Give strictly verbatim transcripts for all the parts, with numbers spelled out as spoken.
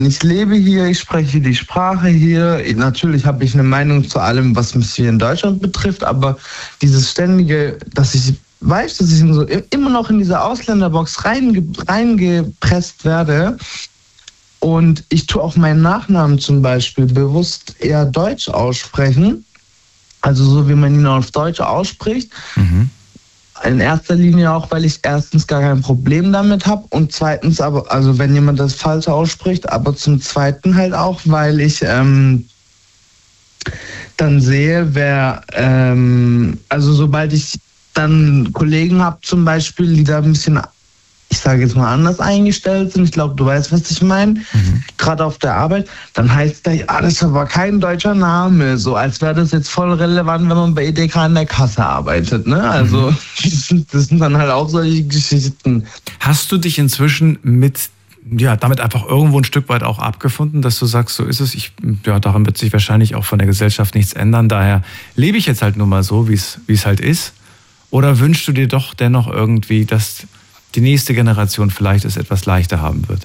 Ich lebe hier, ich spreche die Sprache hier. Natürlich habe ich eine Meinung zu allem, was mich hier in Deutschland betrifft, aber dieses ständige, dass ich weiß, dass ich so immer noch in diese Ausländerbox reinge, reingepresst werde und ich tue auch meinen Nachnamen zum Beispiel bewusst eher Deutsch aussprechen, also so wie man ihn auf Deutsch ausspricht. Mhm. In erster Linie auch, weil ich erstens gar kein Problem damit habe und zweitens aber, also wenn jemand das falsch ausspricht, aber zum Zweiten halt auch, weil ich ähm, dann sehe, wer, ähm, also sobald ich dann Kollegen habe zum Beispiel, die da ein bisschen, ich sage jetzt mal anders eingestellt sind, ich glaube, du weißt, was ich meine, mhm. gerade auf der Arbeit, dann heißt da, ah, das ist aber kein deutscher Name, so als wäre das jetzt voll relevant, wenn man bei Edeka in der Kasse arbeitet, ne? Also mhm. das, sind, das sind dann halt auch solche Geschichten. Hast du dich inzwischen mit, ja, damit einfach irgendwo ein Stück weit auch abgefunden, dass du sagst, so ist es, ich, ja, daran wird sich wahrscheinlich auch von der Gesellschaft nichts ändern, daher lebe ich jetzt halt nur mal so, wie es wie es halt ist? Oder wünschst du dir doch dennoch irgendwie, dass die nächste Generation vielleicht es etwas leichter haben wird?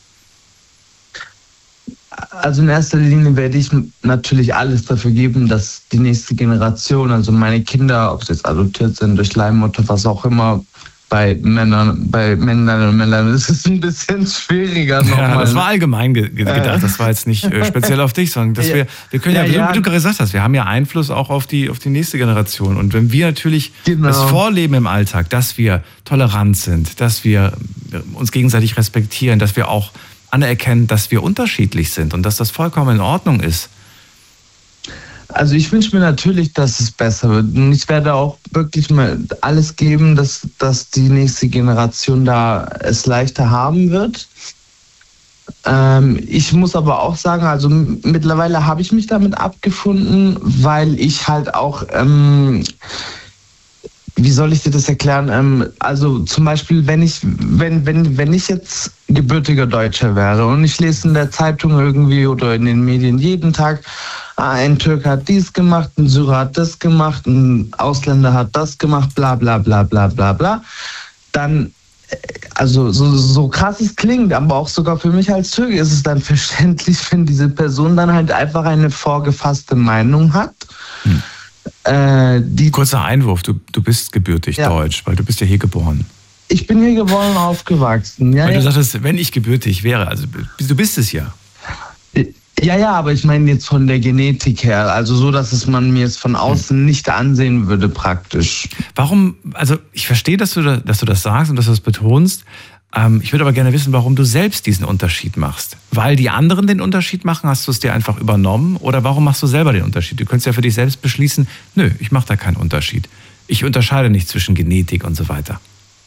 Also in erster Linie werde ich natürlich alles dafür geben, dass die nächste Generation, also meine Kinder, ob sie jetzt adoptiert sind, durch Leihmutter, was auch immer, bei Männern, bei Männern und Männern ist es ein bisschen schwieriger nochmal. Ja, das war allgemein ge- gedacht, das war jetzt nicht äh, speziell auf dich, sondern dass ja. wir, wir können ja, ja, ja, wie du gerade gesagt hast, wir haben ja Einfluss auch auf die, auf die nächste Generation. Und wenn wir natürlich genau. das vorleben im Alltag, dass wir tolerant sind, dass wir uns gegenseitig respektieren, dass wir auch anerkennen, dass wir unterschiedlich sind und dass das vollkommen in Ordnung ist. Also ich wünsche mir natürlich, dass es besser wird. Und ich werde auch wirklich mal alles geben, dass, dass die nächste Generation da es leichter haben wird. Ähm, ich muss aber auch sagen, also mittlerweile habe ich mich damit abgefunden, weil ich halt auch, ähm, wie soll ich dir das erklären? Ähm, also zum Beispiel, wenn ich, wenn, wenn, wenn ich jetzt gebürtiger Deutscher wäre und ich lese in der Zeitung irgendwie oder in den Medien jeden Tag, ein Türke hat dies gemacht, ein Syrer hat das gemacht, ein Ausländer hat das gemacht, bla bla bla bla bla bla. Dann, also so, so krass es klingt, aber auch sogar für mich als Türke ist es dann verständlich, wenn diese Person dann halt einfach eine vorgefasste Meinung hat. Hm. Äh, die Kurzer Einwurf, du, du bist gebürtig ja. deutsch, weil du bist ja hier geboren. Ich bin hier geboren und aufgewachsen. Ja, weil ja. du sagtest, wenn ich gebürtig wäre, also du bist es ja. Ja, ja, aber ich meine jetzt von der Genetik her, also so, dass es man mir jetzt von außen nicht ansehen würde praktisch. Warum, also ich verstehe, dass du, da, dass du das sagst und dass du das betonst, ähm, ich würde aber gerne wissen, warum du selbst diesen Unterschied machst. Weil die anderen den Unterschied machen, hast du es dir einfach übernommen oder warum machst du selber den Unterschied? Du könntest ja für dich selbst beschließen, nö, ich mache da keinen Unterschied. Ich unterscheide nicht zwischen Genetik und so weiter.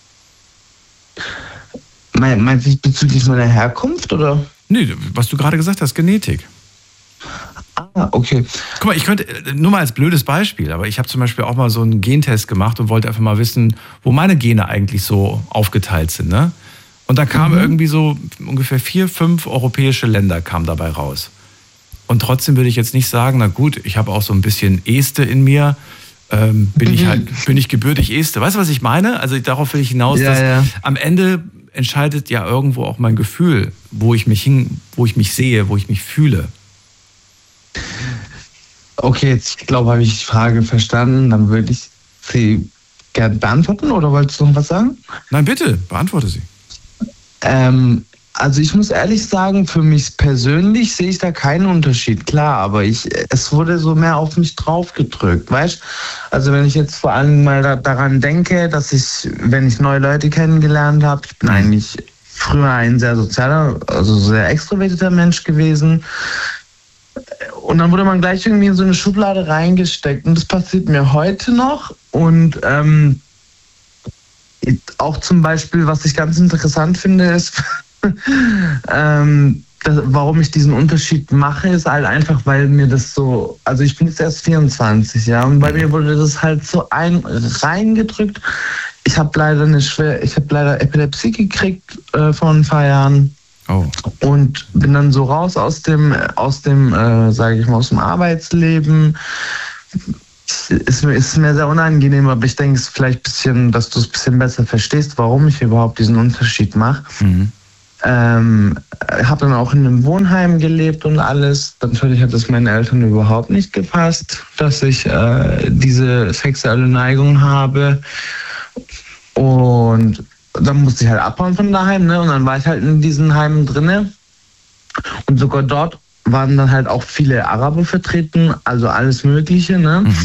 Meinst du bezüglich meiner Herkunft oder? Nee, was du gerade gesagt hast, Genetik. Ah, okay. Guck mal, ich könnte, nur mal als blödes Beispiel, aber ich habe zum Beispiel auch mal so einen Gentest gemacht und wollte einfach mal wissen, wo meine Gene eigentlich so aufgeteilt sind, ne? Und da kamen mhm. irgendwie so ungefähr vier, fünf europäische Länder kamen dabei raus. Und trotzdem würde ich jetzt nicht sagen, na gut, ich habe auch so ein bisschen Este in mir, ähm, bin mhm. ich halt, bin ich gebürtig Este. Weißt du, was ich meine? Also darauf will ich hinaus, ja, dass ja. am Ende entscheidet ja irgendwo auch mein Gefühl, wo ich mich hin, wo ich mich sehe, wo ich mich fühle. Okay, jetzt, ich glaube, habe ich die Frage verstanden. Dann würde ich sie gerne beantworten oder wolltest du noch was sagen? Nein, bitte, beantworte sie. Ähm, also ich muss ehrlich sagen, für mich persönlich sehe ich da keinen Unterschied. Klar, aber ich, es wurde so mehr auf mich drauf gedrückt, weißt? Also wenn ich jetzt vor allem mal da, daran denke, dass ich, wenn ich neue Leute kennengelernt habe, ich bin eigentlich früher ein sehr sozialer, also sehr extrovertierter Mensch gewesen. Und dann wurde man gleich irgendwie in so eine Schublade reingesteckt. Und das passiert mir heute noch. Und ähm, auch zum Beispiel, was ich ganz interessant finde, ist, ähm, das, warum ich diesen Unterschied mache, ist halt einfach, weil mir das so, also ich bin jetzt erst vierundzwanzig, ja, und bei mir wurde das halt so ein, reingedrückt. Ich habe leider eine schwer, ich habe leider Epilepsie gekriegt äh, vor ein paar Jahren. Oh. Und bin dann so raus aus dem, aus dem, äh, sage ich mal, aus dem Arbeitsleben. Ist mir, ist mir sehr unangenehm, aber ich denke, es ist vielleicht ein bisschen, dass du es ein bisschen besser verstehst, warum ich überhaupt diesen Unterschied mache. Mhm. Ähm, habe dann auch in einem Wohnheim gelebt und alles. Natürlich hat es meinen Eltern überhaupt nicht gepasst, dass ich äh, diese sexuelle Neigung habe. Und dann musste ich halt abhauen von daheim, ne? Und dann war ich halt in diesen Heimen drinne. Und sogar dort waren dann halt auch viele Araber vertreten, also alles Mögliche, ne? Mhm.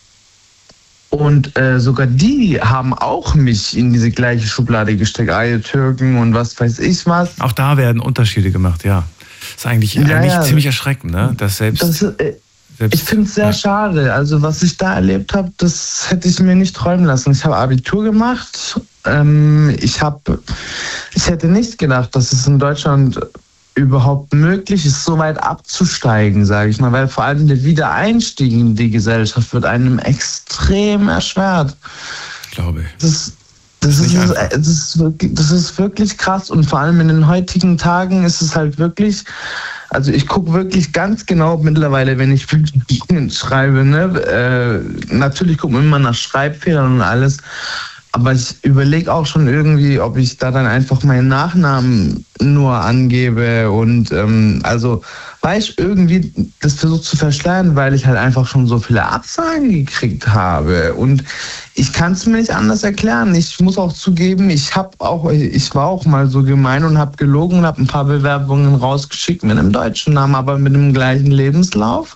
Und äh, sogar die haben auch mich in diese gleiche Schublade gesteckt, Eier Türken und was weiß ich was. Auch da werden Unterschiede gemacht, ja. Das ist eigentlich, ja, eigentlich ja. ziemlich erschreckend, ne? Das selbst, das, äh, selbst ich finde es sehr ja. schade. Also was ich da erlebt habe, das hätte ich mir nicht träumen lassen. Ich habe Abitur gemacht. Ähm, ich habe, ich hätte nicht gedacht, dass es in Deutschland überhaupt möglich ist, so weit abzusteigen, sage ich mal, weil vor allem der Wiedereinstieg in die Gesellschaft wird einem extrem erschwert. Glaube ich. Das, das, ist, das, ist wirklich, das ist wirklich krass und vor allem in den heutigen Tagen ist es halt wirklich, also ich gucke wirklich ganz genau mittlerweile, wenn ich schreibe, ne, äh, natürlich gucke ich immer nach Schreibfehlern und alles, aber ich überlege auch schon irgendwie, ob ich da dann einfach meinen Nachnamen nur angebe und ähm, also, weil ich irgendwie das versuche zu verschleiern, weil ich halt einfach schon so viele Absagen gekriegt habe und ich kann es mir nicht anders erklären. Ich muss auch zugeben, ich habe auch, ich war auch mal so gemein und habe gelogen und habe ein paar Bewerbungen rausgeschickt mit einem deutschen Namen, aber mit dem gleichen Lebenslauf.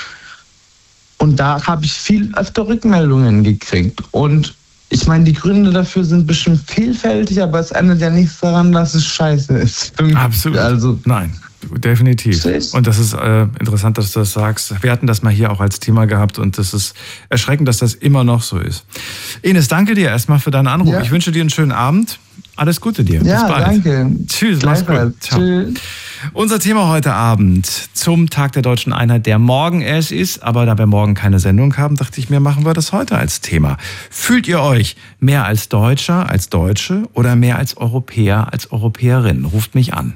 Und da habe ich viel öfter Rückmeldungen gekriegt und ich meine, die Gründe dafür sind bestimmt vielfältig, aber es ändert ja nichts daran, dass es scheiße ist. Absolut. Also, nein, definitiv. Und das ist äh, interessant, dass du das sagst. Wir hatten das mal hier auch als Thema gehabt und das ist erschreckend, dass das immer noch so ist. Ines, danke dir erstmal für deinen Anruf. Ja. Ich wünsche dir einen schönen Abend. Alles Gute dir. Ja, bis bald. Danke. Tschüss, mach's gut. Ciao. Tschüss. Unser Thema heute Abend zum Tag der Deutschen Einheit, der morgen erst ist, aber da wir morgen keine Sendung haben, dachte ich mir, machen wir das heute als Thema. Fühlt ihr euch mehr als Deutscher, als Deutsche oder mehr als Europäer, als Europäerin? Ruft mich an.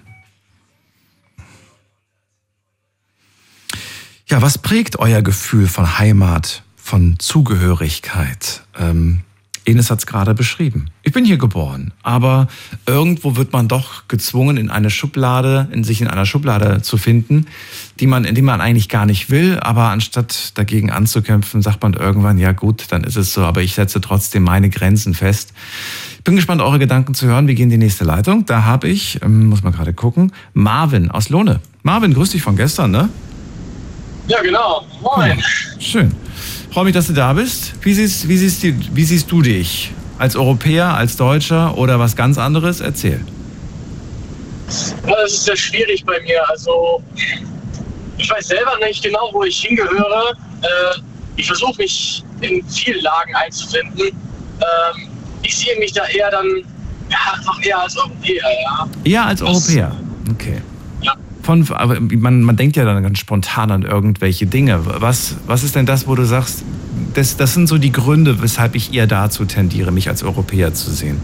Ja, was prägt euer Gefühl von Heimat, von Zugehörigkeit? Ähm, Ines hat es gerade beschrieben. Ich bin hier geboren, aber irgendwo wird man doch gezwungen, in eine Schublade, in sich in einer Schublade zu finden, die man, in die man eigentlich gar nicht will. Aber anstatt dagegen anzukämpfen, sagt man irgendwann, ja gut, dann ist es so. Aber ich setze trotzdem meine Grenzen fest. Ich bin gespannt, eure Gedanken zu hören. Wir gehen in die nächste Leitung. Da habe ich, muss man gerade gucken, Marvin aus Lohne. Marvin, grüß dich von gestern, ne? Ja, genau. Moin. Ja, schön. Ich freue mich, dass du da bist. Wie siehst, wie, siehst, wie siehst du dich? Als Europäer, als Deutscher oder was ganz anderes? Erzähl. Ja, das ist sehr schwierig bei mir. Also, ich weiß selber nicht genau, wo ich hingehöre. Äh, ich versuche mich in vielen Lagen einzufinden. Ähm, ich sehe mich da eher dann, ja, noch eher als Europäer, ja. Eher als das, Europäer? Okay. Ja. Von, aber man, man denkt ja dann ganz spontan an irgendwelche Dinge. Was, was ist denn das, wo du sagst, das, das sind so die Gründe, weshalb ich eher dazu tendiere, mich als Europäer zu sehen?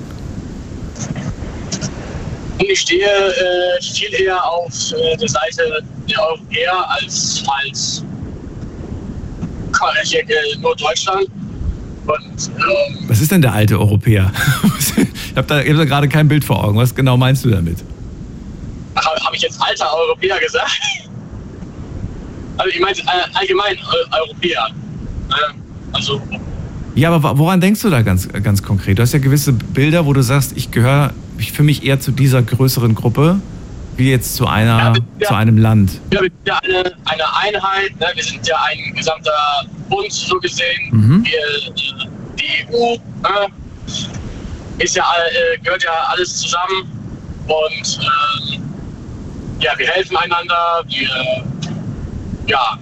Ich stehe äh, viel eher auf äh, der Seite der Europäer als, als ich denke, nur Deutschland. Und, ähm, was ist denn der alte Europäer? Ich habe da, hab da gerade kein Bild vor Augen. Was genau meinst du damit? Habe ich jetzt alter Europäer gesagt? Also ich meine äh, allgemein äh, Europäer. Äh, also. Ja, aber woran denkst du da ganz, ganz konkret? Du hast ja gewisse Bilder, wo du sagst, ich gehöre ich für mich eher zu dieser größeren Gruppe, wie jetzt zu einer, ja, zu einem Land. Ja, wir sind ja eine, eine Einheit, ne? Wir sind ja ein gesamter Bund, so gesehen. Mhm. Wir, die E U ne? ist ja, äh, gehört ja alles zusammen. Und ähm, ja, wir helfen einander, wir ja,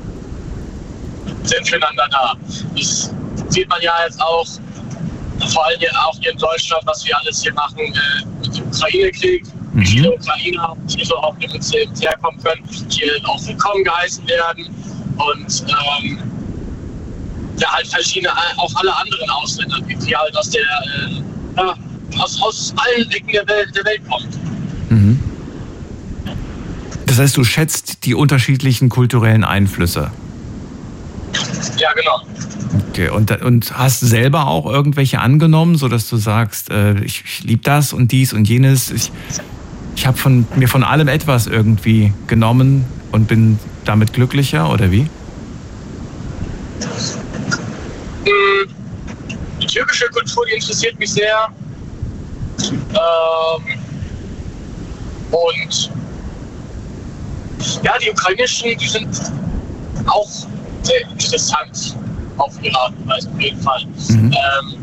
sind füreinander da. Das sieht man ja jetzt auch, vor allem auch hier in Deutschland, was wir alles hier machen äh, mit dem Ukraine-Krieg. Mhm. Wie viele Ukrainer hier so auch mit uns herkommen können, hier auch willkommen geheißen werden. Und ähm, ja, halt verschiedene, auch alle anderen Ausländer, die halt aus der äh, ja, aus, aus allen Ecken der Welt, der Welt kommen. Mhm. Das heißt, du schätzt die unterschiedlichen kulturellen Einflüsse? Ja, genau. Okay, und, und hast selber auch irgendwelche angenommen, sodass du sagst, äh, ich, ich liebe das und dies und jenes? Ich, ich habe von, mir von allem etwas irgendwie genommen und bin damit glücklicher, oder wie? Die türkische Kultur, die interessiert mich sehr. Ähm, und ja, die ukrainischen, die sind auch sehr interessant auf ihre Art und Weise, auf jeden Fall. Mhm. Ähm,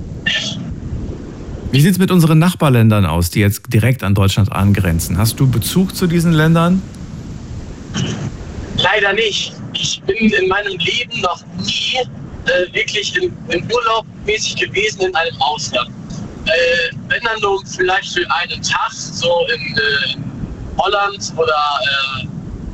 Wie sieht es mit unseren Nachbarländern aus, die jetzt direkt an Deutschland angrenzen? Hast du Bezug zu diesen Ländern? Leider nicht. Ich bin in meinem Leben noch nie äh, wirklich in, in Urlaub mäßig gewesen in einem Ausland. Äh, wenn dann nur vielleicht für einen Tag, so in, äh, in Holland oder äh,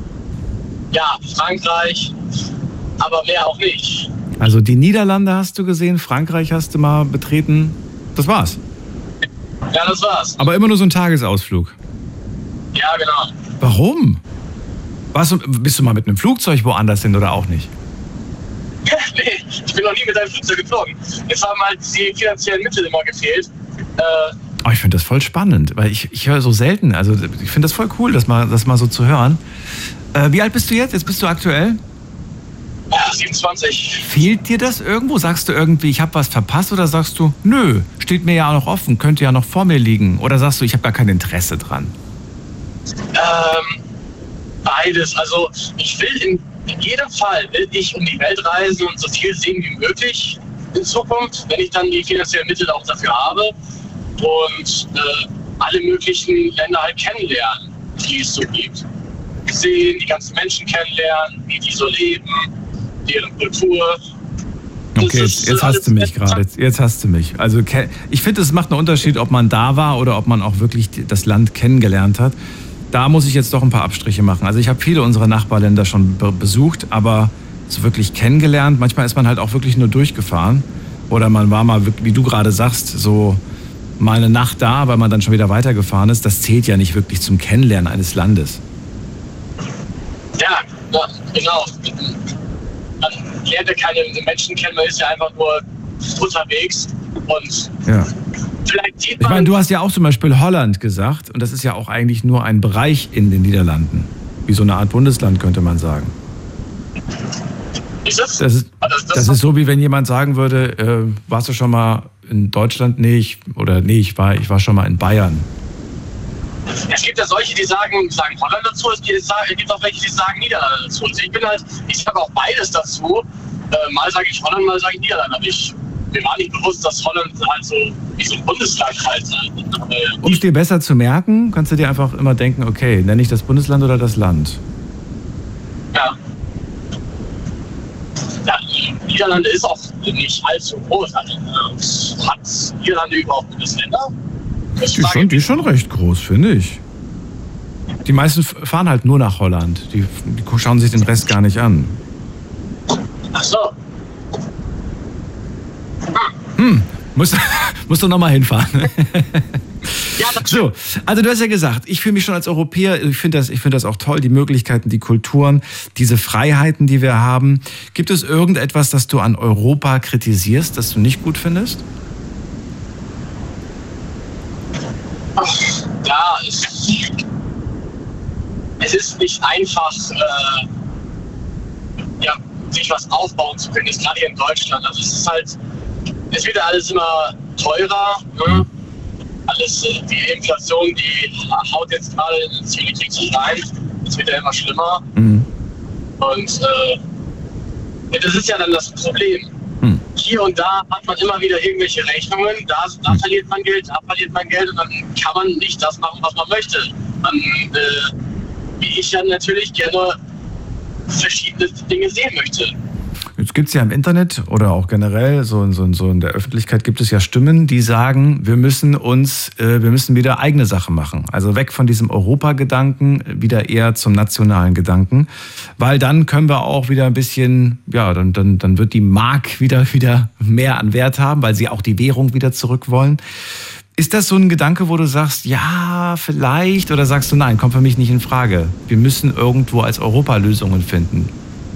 ja, Frankreich, aber mehr auch nicht. Also die Niederlande hast du gesehen, Frankreich hast du mal betreten, das war's. Ja, das war's. Aber immer nur so ein Tagesausflug. Ja, genau. Warum? Warst du, bist du mal mit einem Flugzeug woanders hin oder auch nicht? Nee, ich bin noch nie mit einem Flugzeug geflogen. Es haben halt die finanziellen Mittel immer gefehlt. Äh, oh, ich finde das voll spannend, weil ich, ich höre so selten, also ich finde das voll cool, das mal, das mal so zu hören. Äh, wie alt bist du jetzt? Jetzt bist du aktuell? Ja, siebenundzwanzig. Fehlt dir das irgendwo? Sagst du irgendwie, ich habe was verpasst, oder sagst du, nö, steht mir ja auch noch offen, könnte ja noch vor mir liegen? Oder sagst du, ich habe gar kein Interesse dran? Ähm, beides. Also ich will in, in jedem Fall, will ich um die Welt reisen und so viel sehen wie möglich in Zukunft, wenn ich dann die finanziellen Mittel auch dafür habe. Und äh, alle möglichen Länder halt kennenlernen, die es so gibt. Sehen, die ganzen Menschen kennenlernen, wie die so leben, deren Kultur. Das okay, jetzt, jetzt hast du mich gerade. Jetzt, jetzt hast du mich. Also ich finde, es macht einen Unterschied, ob man da war oder ob man auch wirklich das Land kennengelernt hat. Da muss ich jetzt doch ein paar Abstriche machen. Also ich habe viele unserer Nachbarländer schon be- besucht, aber so wirklich kennengelernt. Manchmal ist man halt auch wirklich nur durchgefahren. Oder man war mal, wie du gerade sagst, so mal eine Nacht da, weil man dann schon wieder weitergefahren ist. Das zählt ja nicht wirklich zum Kennenlernen eines Landes. Ja, ja, genau. Man lernt ja keine Menschen kennen, man ist ja einfach nur unterwegs und ja. Vielleicht sieht man... Ich meine, du hast ja auch zum Beispiel Holland gesagt und das ist ja auch eigentlich nur ein Bereich in den Niederlanden. Wie so eine Art Bundesland, könnte man sagen. Ist das? Das ist, das, das das ist so, wie wenn jemand sagen würde, äh, warst du schon mal in Deutschland? Nee, ich, oder nee, ich war, ich war schon mal in Bayern. Es gibt ja solche, die sagen, sagen Holland dazu, es gibt auch welche, die sagen Niederlande dazu. Also ich bin halt, ich sage auch beides dazu. Äh, mal sage ich Holland, mal sage ich Niederlande. Aber ich, mir war nicht bewusst, dass Holland halt so wie so ein Bundesland halt sein. Äh, um es dir besser zu merken, kannst du dir einfach immer denken, okay, nenne ich das Bundesland oder das Land? Ja. Ja, Niederlande ist auch nicht allzu groß. Also, hat Niederlande überhaupt Bundesländer? Die ist, schon, die ist schon recht groß, finde ich. Die meisten fahren halt nur nach Holland. Die, die schauen sich den Rest gar nicht an. Ach so. Hm, musst, musst du nochmal hinfahren. Ja, das so, also du hast ja gesagt, ich fühle mich schon als Europäer, ich finde das, ich finde das auch toll, die Möglichkeiten, die Kulturen, diese Freiheiten, die wir haben. Gibt es irgendetwas, das du an Europa kritisierst, das du nicht gut findest? Ja, es, es ist nicht einfach, äh, ja, sich was aufbauen zu können, ist gerade hier in Deutschland. Also es ist halt, es wird alles immer teurer. Ne? Alles, äh, die Inflation, die haut jetzt gerade ziemlich richtig rein. Es wird ja immer schlimmer. Mhm. Und äh, das ist ja dann das Problem. Mhm. Hier und da hat man immer wieder irgendwelche Rechnungen, da, da Mhm. verliert man Geld, da verliert man Geld und dann kann man nicht das machen, was man möchte. Dann, äh, wie ich ja natürlich gerne verschiedene Dinge sehen möchte. Jetzt gibt es ja im Internet oder auch generell, so, so, so in der Öffentlichkeit gibt es ja Stimmen, die sagen, wir müssen uns, äh, wir müssen wieder eigene Sachen machen. Also weg von diesem Europa-Gedanken, wieder eher zum nationalen Gedanken. Weil dann können wir auch wieder ein bisschen, ja, dann, dann, dann wird die Mark wieder, wieder mehr an Wert haben, weil sie auch die Währung wieder zurück wollen. Ist das so ein Gedanke, wo du sagst, ja, vielleicht, oder sagst du, nein, kommt für mich nicht in Frage. Wir müssen irgendwo als Europa Lösungen finden?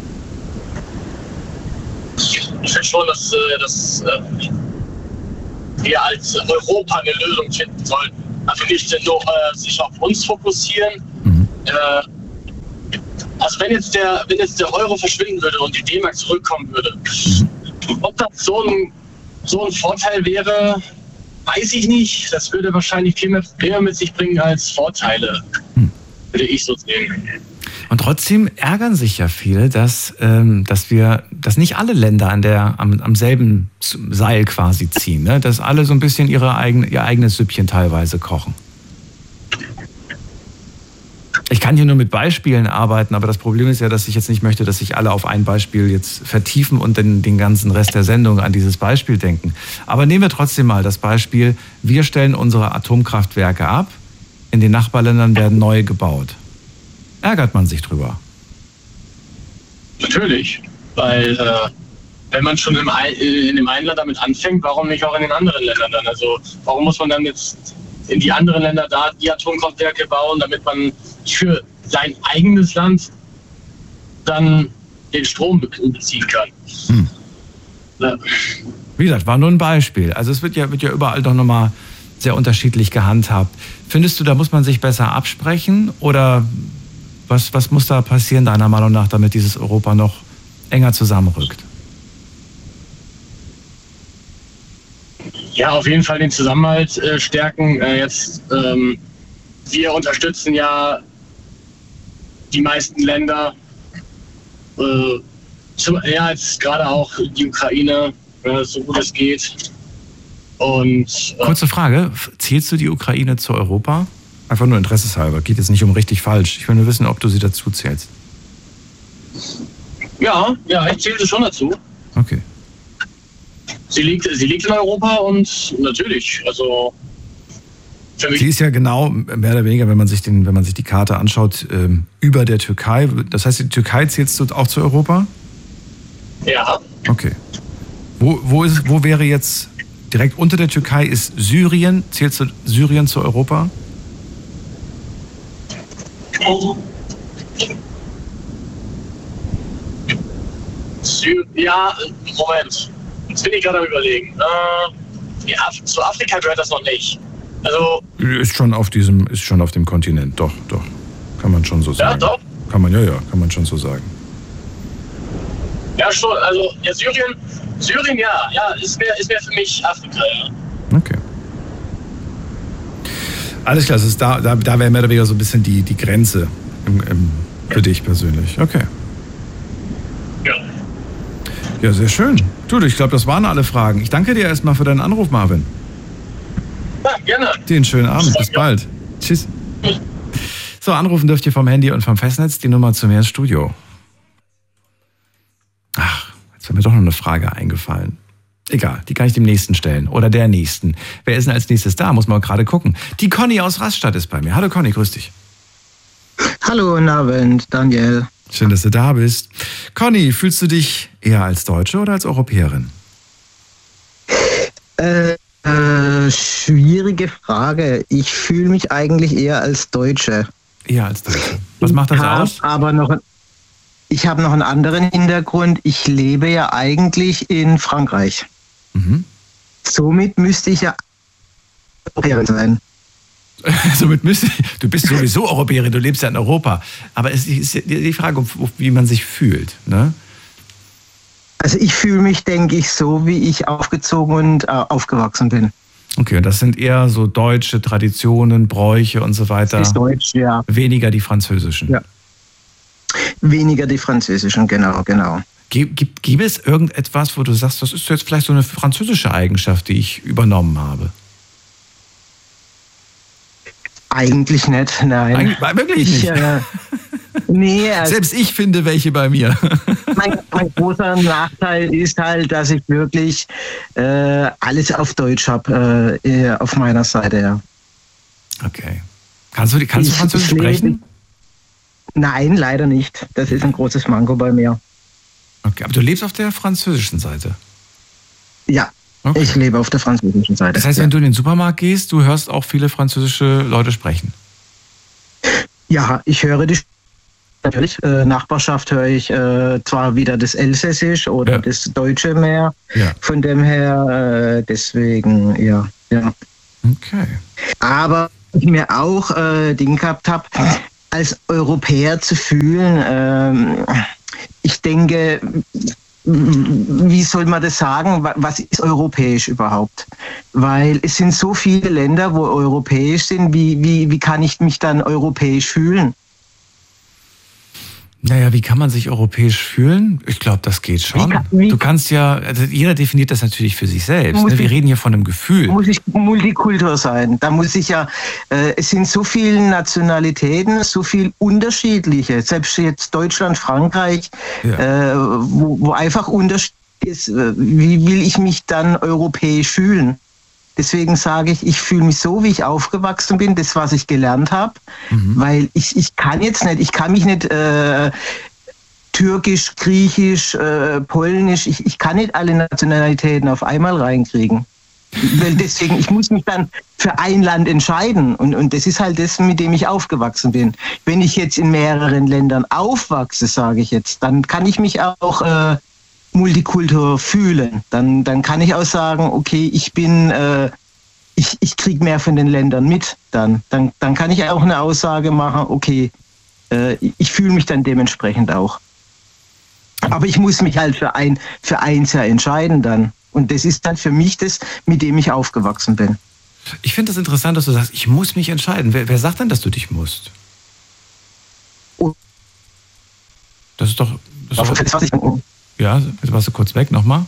Ich finde schon, dass, dass äh, wir als Europa eine Lösung finden sollten. also nicht nur äh, sich auf uns fokussieren. Mhm. Äh, also wenn jetzt der, wenn jetzt der Euro verschwinden würde und die D-Mark zurückkommen würde, Mhm. ob das so ein, so ein Vorteil wäre, weiß ich nicht. Das würde wahrscheinlich viel mehr Probleme mit sich bringen als Vorteile, Mhm. würde ich so sehen. Und trotzdem ärgern sich ja viele, dass, ähm, dass wir, dass nicht alle Länder an der, am, am selben Seil quasi ziehen, ne? Dass alle so ein bisschen ihre eigene, ihr eigenes Süppchen teilweise kochen. Ich kann hier nur mit Beispielen arbeiten, aber das Problem ist ja, dass ich jetzt nicht möchte, dass sich alle auf ein Beispiel jetzt vertiefen und den, den ganzen Rest der Sendung an dieses Beispiel denken. Aber nehmen wir trotzdem mal das Beispiel, wir stellen unsere Atomkraftwerke ab, in den Nachbarländern werden neue gebaut. Ärgert man sich drüber? Natürlich, weil äh, wenn man schon im ein, in dem einen Land damit anfängt, warum nicht auch in den anderen Ländern dann? Also warum muss man dann jetzt in die anderen Länder da die Atomkraftwerke bauen, damit man für sein eigenes Land dann den Strom beziehen kann? Hm. Ja. Wie gesagt, war nur ein Beispiel. Also es wird ja, wird ja überall doch nochmal sehr unterschiedlich gehandhabt. Findest du, da muss man sich besser absprechen oder was, was muss da passieren, deiner Meinung nach, damit dieses Europa noch enger zusammenrückt? Ja, auf jeden Fall den Zusammenhalt äh, stärken. Äh, jetzt, ähm, wir unterstützen ja die meisten Länder, äh, zum, ja, jetzt gerade auch die Ukraine, äh, so gut es geht. Und, äh, Kurze Frage, zählst du die Ukraine zu Europa? Einfach nur interesseshalber, geht jetzt nicht um richtig falsch. Ich will nur wissen, ob du sie dazu zählst. Ja, ja, ich zähle sie schon dazu. Okay. Sie liegt, sie liegt in Europa und natürlich, also für mich. Sie ist ja genau, mehr oder weniger, wenn man sich, den, wenn man sich die Karte anschaut, ähm, über der Türkei. Das heißt, die Türkei zählst du auch zu Europa? Ja. Okay. Wo, wo, ist, wo wäre jetzt, direkt unter der Türkei ist Syrien. Zählst du Syrien zu Europa? Sy- ja, Moment. Jetzt bin ich gerade am Überlegen. Äh, ja, zu Afrika gehört das noch nicht. Also. Ist schon auf diesem, ist schon auf dem Kontinent, doch, doch. Kann man schon so sagen. Ja, doch. Kann man, ja, ja, kann man schon so sagen. Ja, schon. Also, ja, Syrien, Syrien, ja, ja, ist mehr, ist mehr für mich Afrika, ja. Okay. Alles klar, das ist da, da, da wäre mehr oder weniger so ein bisschen die, die Grenze im, im, für ja. dich persönlich. Okay. Ja. Ja, sehr schön. Du, ich glaube, das waren alle Fragen. Ich danke dir erstmal für deinen Anruf, Marvin. Ja, gerne. Dir einen schönen Abend. Bis bald. Tschüss. So, anrufen dürft ihr vom Handy und vom Festnetz. Die Nummer zu mir ins Studio. Ach, jetzt wäre mir doch noch eine Frage eingefallen. Egal, die kann ich dem Nächsten stellen. Oder der Nächsten. Wer ist denn als nächstes da? Muss man gerade gucken. Die Conny aus Rastatt ist bei mir. Hallo Conny, grüß dich. Hallo, guten Abend, Daniel. Schön, dass du da bist. Conny, fühlst du dich eher als Deutsche oder als Europäerin? Äh, äh, schwierige Frage. Ich fühle mich eigentlich eher als Deutsche. Eher als Deutsche. Was macht das ich hab aus? Aber noch, ich habe noch einen anderen Hintergrund. Ich lebe ja eigentlich in Frankreich. Mhm. Somit müsste ich ja Europäerin sein. Somit müsste du bist sowieso Europäerin, du lebst ja in Europa. Aber es ist die Frage, wie man sich fühlt, ne? Also ich fühle mich, denke ich, so, wie ich aufgezogen und äh, aufgewachsen bin. Okay, und das sind eher so deutsche Traditionen, Bräuche und so weiter. Das ist deutsch, ja. Weniger die französischen. Ja. Weniger die französischen, genau, genau. Gibt, gibt, gibt es irgendetwas, wo du sagst, das ist jetzt vielleicht so eine französische Eigenschaft, die ich übernommen habe? Eigentlich nicht, nein. Eigentlich, wirklich nicht? Ich, äh, nee, also selbst ich finde welche bei mir. mein, mein großer Nachteil ist halt, dass ich wirklich äh, alles auf Deutsch habe, äh, auf meiner Seite, ja. Okay. Kannst du, kannst du Ich- Französisch ich lebe- sprechen? Nein, leider nicht. Das ist ein großes Manko bei mir. Okay, aber du lebst auf der französischen Seite. Ja, Okay. ich lebe auf der französischen Seite. Das heißt, ja. wenn du in den Supermarkt gehst, du hörst auch viele französische Leute sprechen. Ja, ich höre die natürlich. Äh, Nachbarschaft höre ich äh, zwar wieder das Elsässisch oder Ja. das Deutsche mehr. Ja. Von dem her, äh, deswegen, ja, ja. Okay. Aber ich mir auch äh, Ding gehabt habe, als Europäer zu fühlen, ähm, ich denke, wie soll man das sagen? Was ist europäisch überhaupt? Weil es sind so viele Länder, wo europäisch sind. Wie, wie, wie kann ich mich dann europäisch fühlen? Naja, wie kann man sich europäisch fühlen? Ich glaube, das geht schon. Wie kann, wie du kannst ja, also jeder definiert das natürlich für sich selbst. Ne? Wir reden hier von einem Gefühl. Muss ich Multikultur sein. Da muss ich ja, äh, es sind so viele Nationalitäten, so viel unterschiedliche. Selbst jetzt Deutschland, Frankreich, ja. äh, wo, wo einfach Unterschied ist. Wie will ich mich dann europäisch fühlen? Deswegen sage ich, ich fühle mich so, wie ich aufgewachsen bin, das, was ich gelernt habe, mhm. weil ich, ich kann jetzt nicht, ich kann mich nicht äh, Türkisch, Griechisch, äh, Polnisch, ich, ich kann nicht alle Nationalitäten auf einmal reinkriegen. Weil deswegen, ich muss mich dann für ein Land entscheiden und, und das ist halt das, mit dem ich aufgewachsen bin. Wenn ich jetzt in mehreren Ländern aufwachse, sage ich jetzt, dann kann ich mich auch äh, Multikultur fühlen, dann, dann kann ich auch sagen, okay, ich bin, äh, ich, ich kriege mehr von den Ländern mit, dann, dann, dann kann ich auch eine Aussage machen, okay, äh, ich fühle mich dann dementsprechend auch. Aber ich muss mich halt für, ein, für eins ja entscheiden dann. Und das ist dann für mich das, mit dem ich aufgewachsen bin. Ich finde das interessant, dass du sagst, ich muss mich entscheiden. Wer, wer sagt denn, dass du dich musst? Das ist doch... Das ist doch ja, jetzt warst du kurz weg, nochmal.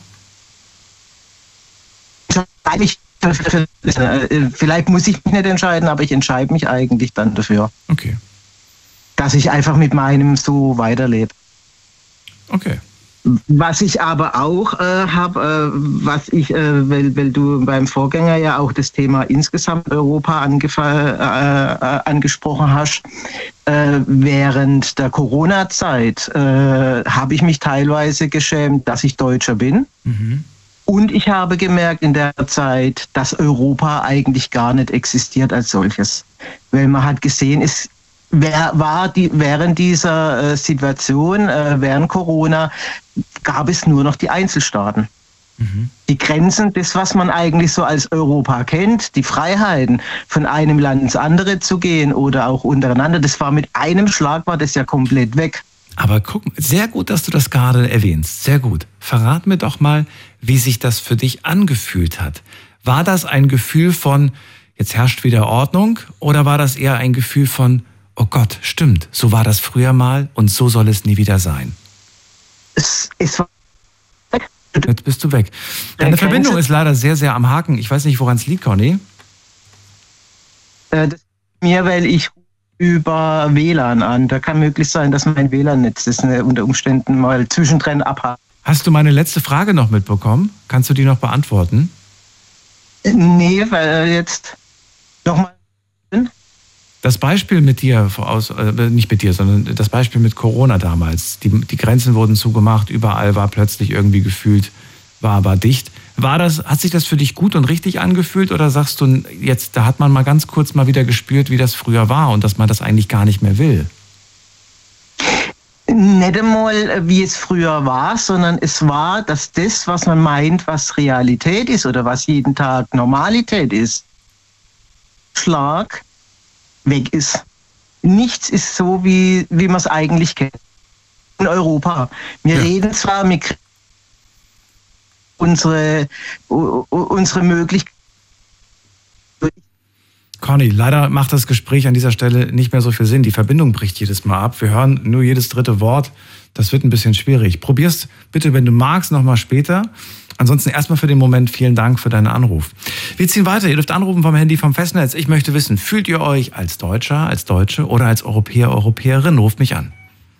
Vielleicht muss ich mich nicht entscheiden, aber ich entscheide mich eigentlich dann dafür. Okay. Dass ich einfach mit meinem so weiterlebe. Okay. Was ich aber auch äh, habe, äh, was ich, äh, weil, weil du beim Vorgänger ja auch das Thema insgesamt Europa angef- äh, äh, angesprochen hast, äh, während der Corona-Zeit äh, habe ich mich teilweise geschämt, dass ich Deutscher bin. Mhm. Und ich habe gemerkt in der Zeit, dass Europa eigentlich gar nicht existiert als solches. Weil man hat gesehen, es Wer war die, während dieser äh, Situation, äh, während Corona, gab es nur noch die Einzelstaaten. Mhm. Die Grenzen, das, was man eigentlich so als Europa kennt, die Freiheiten, von einem Land ins andere zu gehen oder auch untereinander, das war mit einem Schlag, war das ja komplett weg. Aber guck, sehr gut, dass du das gerade erwähnst. Sehr gut. Verrat mir doch mal, wie sich das für dich angefühlt hat. War das ein Gefühl von, jetzt herrscht wieder Ordnung, oder war das eher ein Gefühl von, oh Gott, stimmt, so war das früher mal und so soll es nie wieder sein? Es, es war weg. Jetzt bist du weg. Deine Verbindung ist leider sehr, sehr am Haken. Ich weiß nicht, woran es liegt, Conny. Äh, das ist mir, weil ich über W L A N an. Da kann möglich sein, dass mein W L A N-Netz das unter Umständen mal zwischendrin abhakt. Hast du meine letzte Frage noch mitbekommen? Kannst du die noch beantworten? Nee, weil jetzt nochmal. Das Beispiel mit dir, aus, äh, nicht mit dir, sondern das Beispiel mit Corona damals. Die, die Grenzen wurden zugemacht, überall war plötzlich irgendwie gefühlt, war aber dicht. War das, hat sich das für dich gut und richtig angefühlt oder sagst du jetzt, da hat man mal ganz kurz mal wieder gespürt, wie das früher war und dass man das eigentlich gar nicht mehr will? Nicht einmal, wie es früher war, sondern es war, dass das, was man meint, was Realität ist oder was jeden Tag Normalität ist, Schlag weg ist. Nichts ist so, wie, wie man es eigentlich kennt. In Europa. Wir ja. reden zwar mit unsere, unsere Möglichkeiten. Conny, leider macht das Gespräch an dieser Stelle nicht mehr so viel Sinn. Die Verbindung bricht jedes Mal ab. Wir hören nur jedes dritte Wort. Das wird ein bisschen schwierig. Probier's bitte, wenn du magst, nochmal später. Ansonsten erstmal für den Moment vielen Dank für deinen Anruf. Wir ziehen weiter. Ihr dürft anrufen vom Handy vom Festnetz. Ich möchte wissen, fühlt ihr euch als Deutscher, als Deutsche oder als Europäer, Europäerin? Ruft mich an.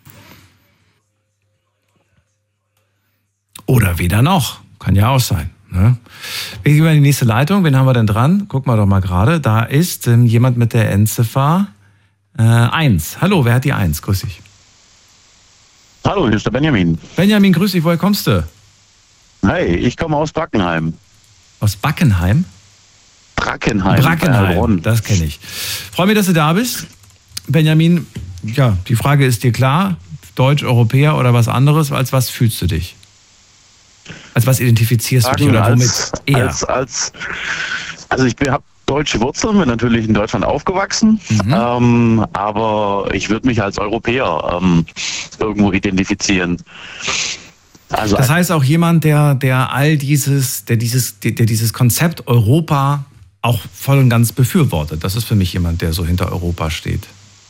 Oder weder noch. Kann ja auch sein. Ne? Wir gehen in die nächste Leitung. Wen haben wir denn dran? Gucken wir doch mal gerade. Da ist ähm, jemand mit der Endziffer äh, eins. Hallo, wer hat die eins? Grüß dich. Hallo, hier ist der Benjamin. Benjamin, grüß dich. Woher kommst du? Hi, ich komme aus Brackenheim. Aus Backenheim? Brackenheim. Brackenheim, das kenne ich. Freue mich, dass du da bist. Benjamin, ja, die Frage ist dir klar. Deutsch, Europäer oder was anderes? Als was fühlst du dich? Als was identifizierst du dich oder womit als, eher? Als, als, also ich habe deutsche Wurzeln, bin natürlich in Deutschland aufgewachsen, mhm. ähm, aber ich würde mich als Europäer ähm, irgendwo identifizieren. Also das heißt auch jemand, der, der all dieses, der dieses, der, der dieses Konzept Europa auch voll und ganz befürwortet. Das ist für mich jemand, der so hinter Europa steht.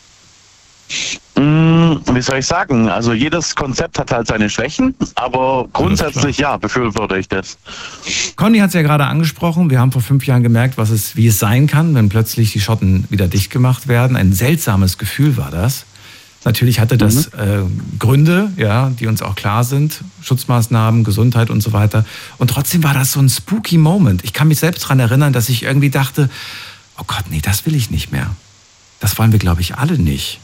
Wie soll ich sagen? Also jedes Konzept hat halt seine Schwächen, aber grundsätzlich ja, befürworte ich das. Conny hat es ja gerade angesprochen. Wir haben vor fünf Jahren gemerkt, was es, wie es sein kann, wenn plötzlich die Schotten wieder dicht gemacht werden. Ein seltsames Gefühl war das. Natürlich hatte das mhm. äh, Gründe, ja, die uns auch klar sind, Schutzmaßnahmen, Gesundheit und so weiter. Und trotzdem war das so ein spooky Moment. Ich kann mich selbst daran erinnern, dass ich irgendwie dachte, oh Gott, nee, das will ich nicht mehr. Das wollen wir, glaube ich, alle nicht.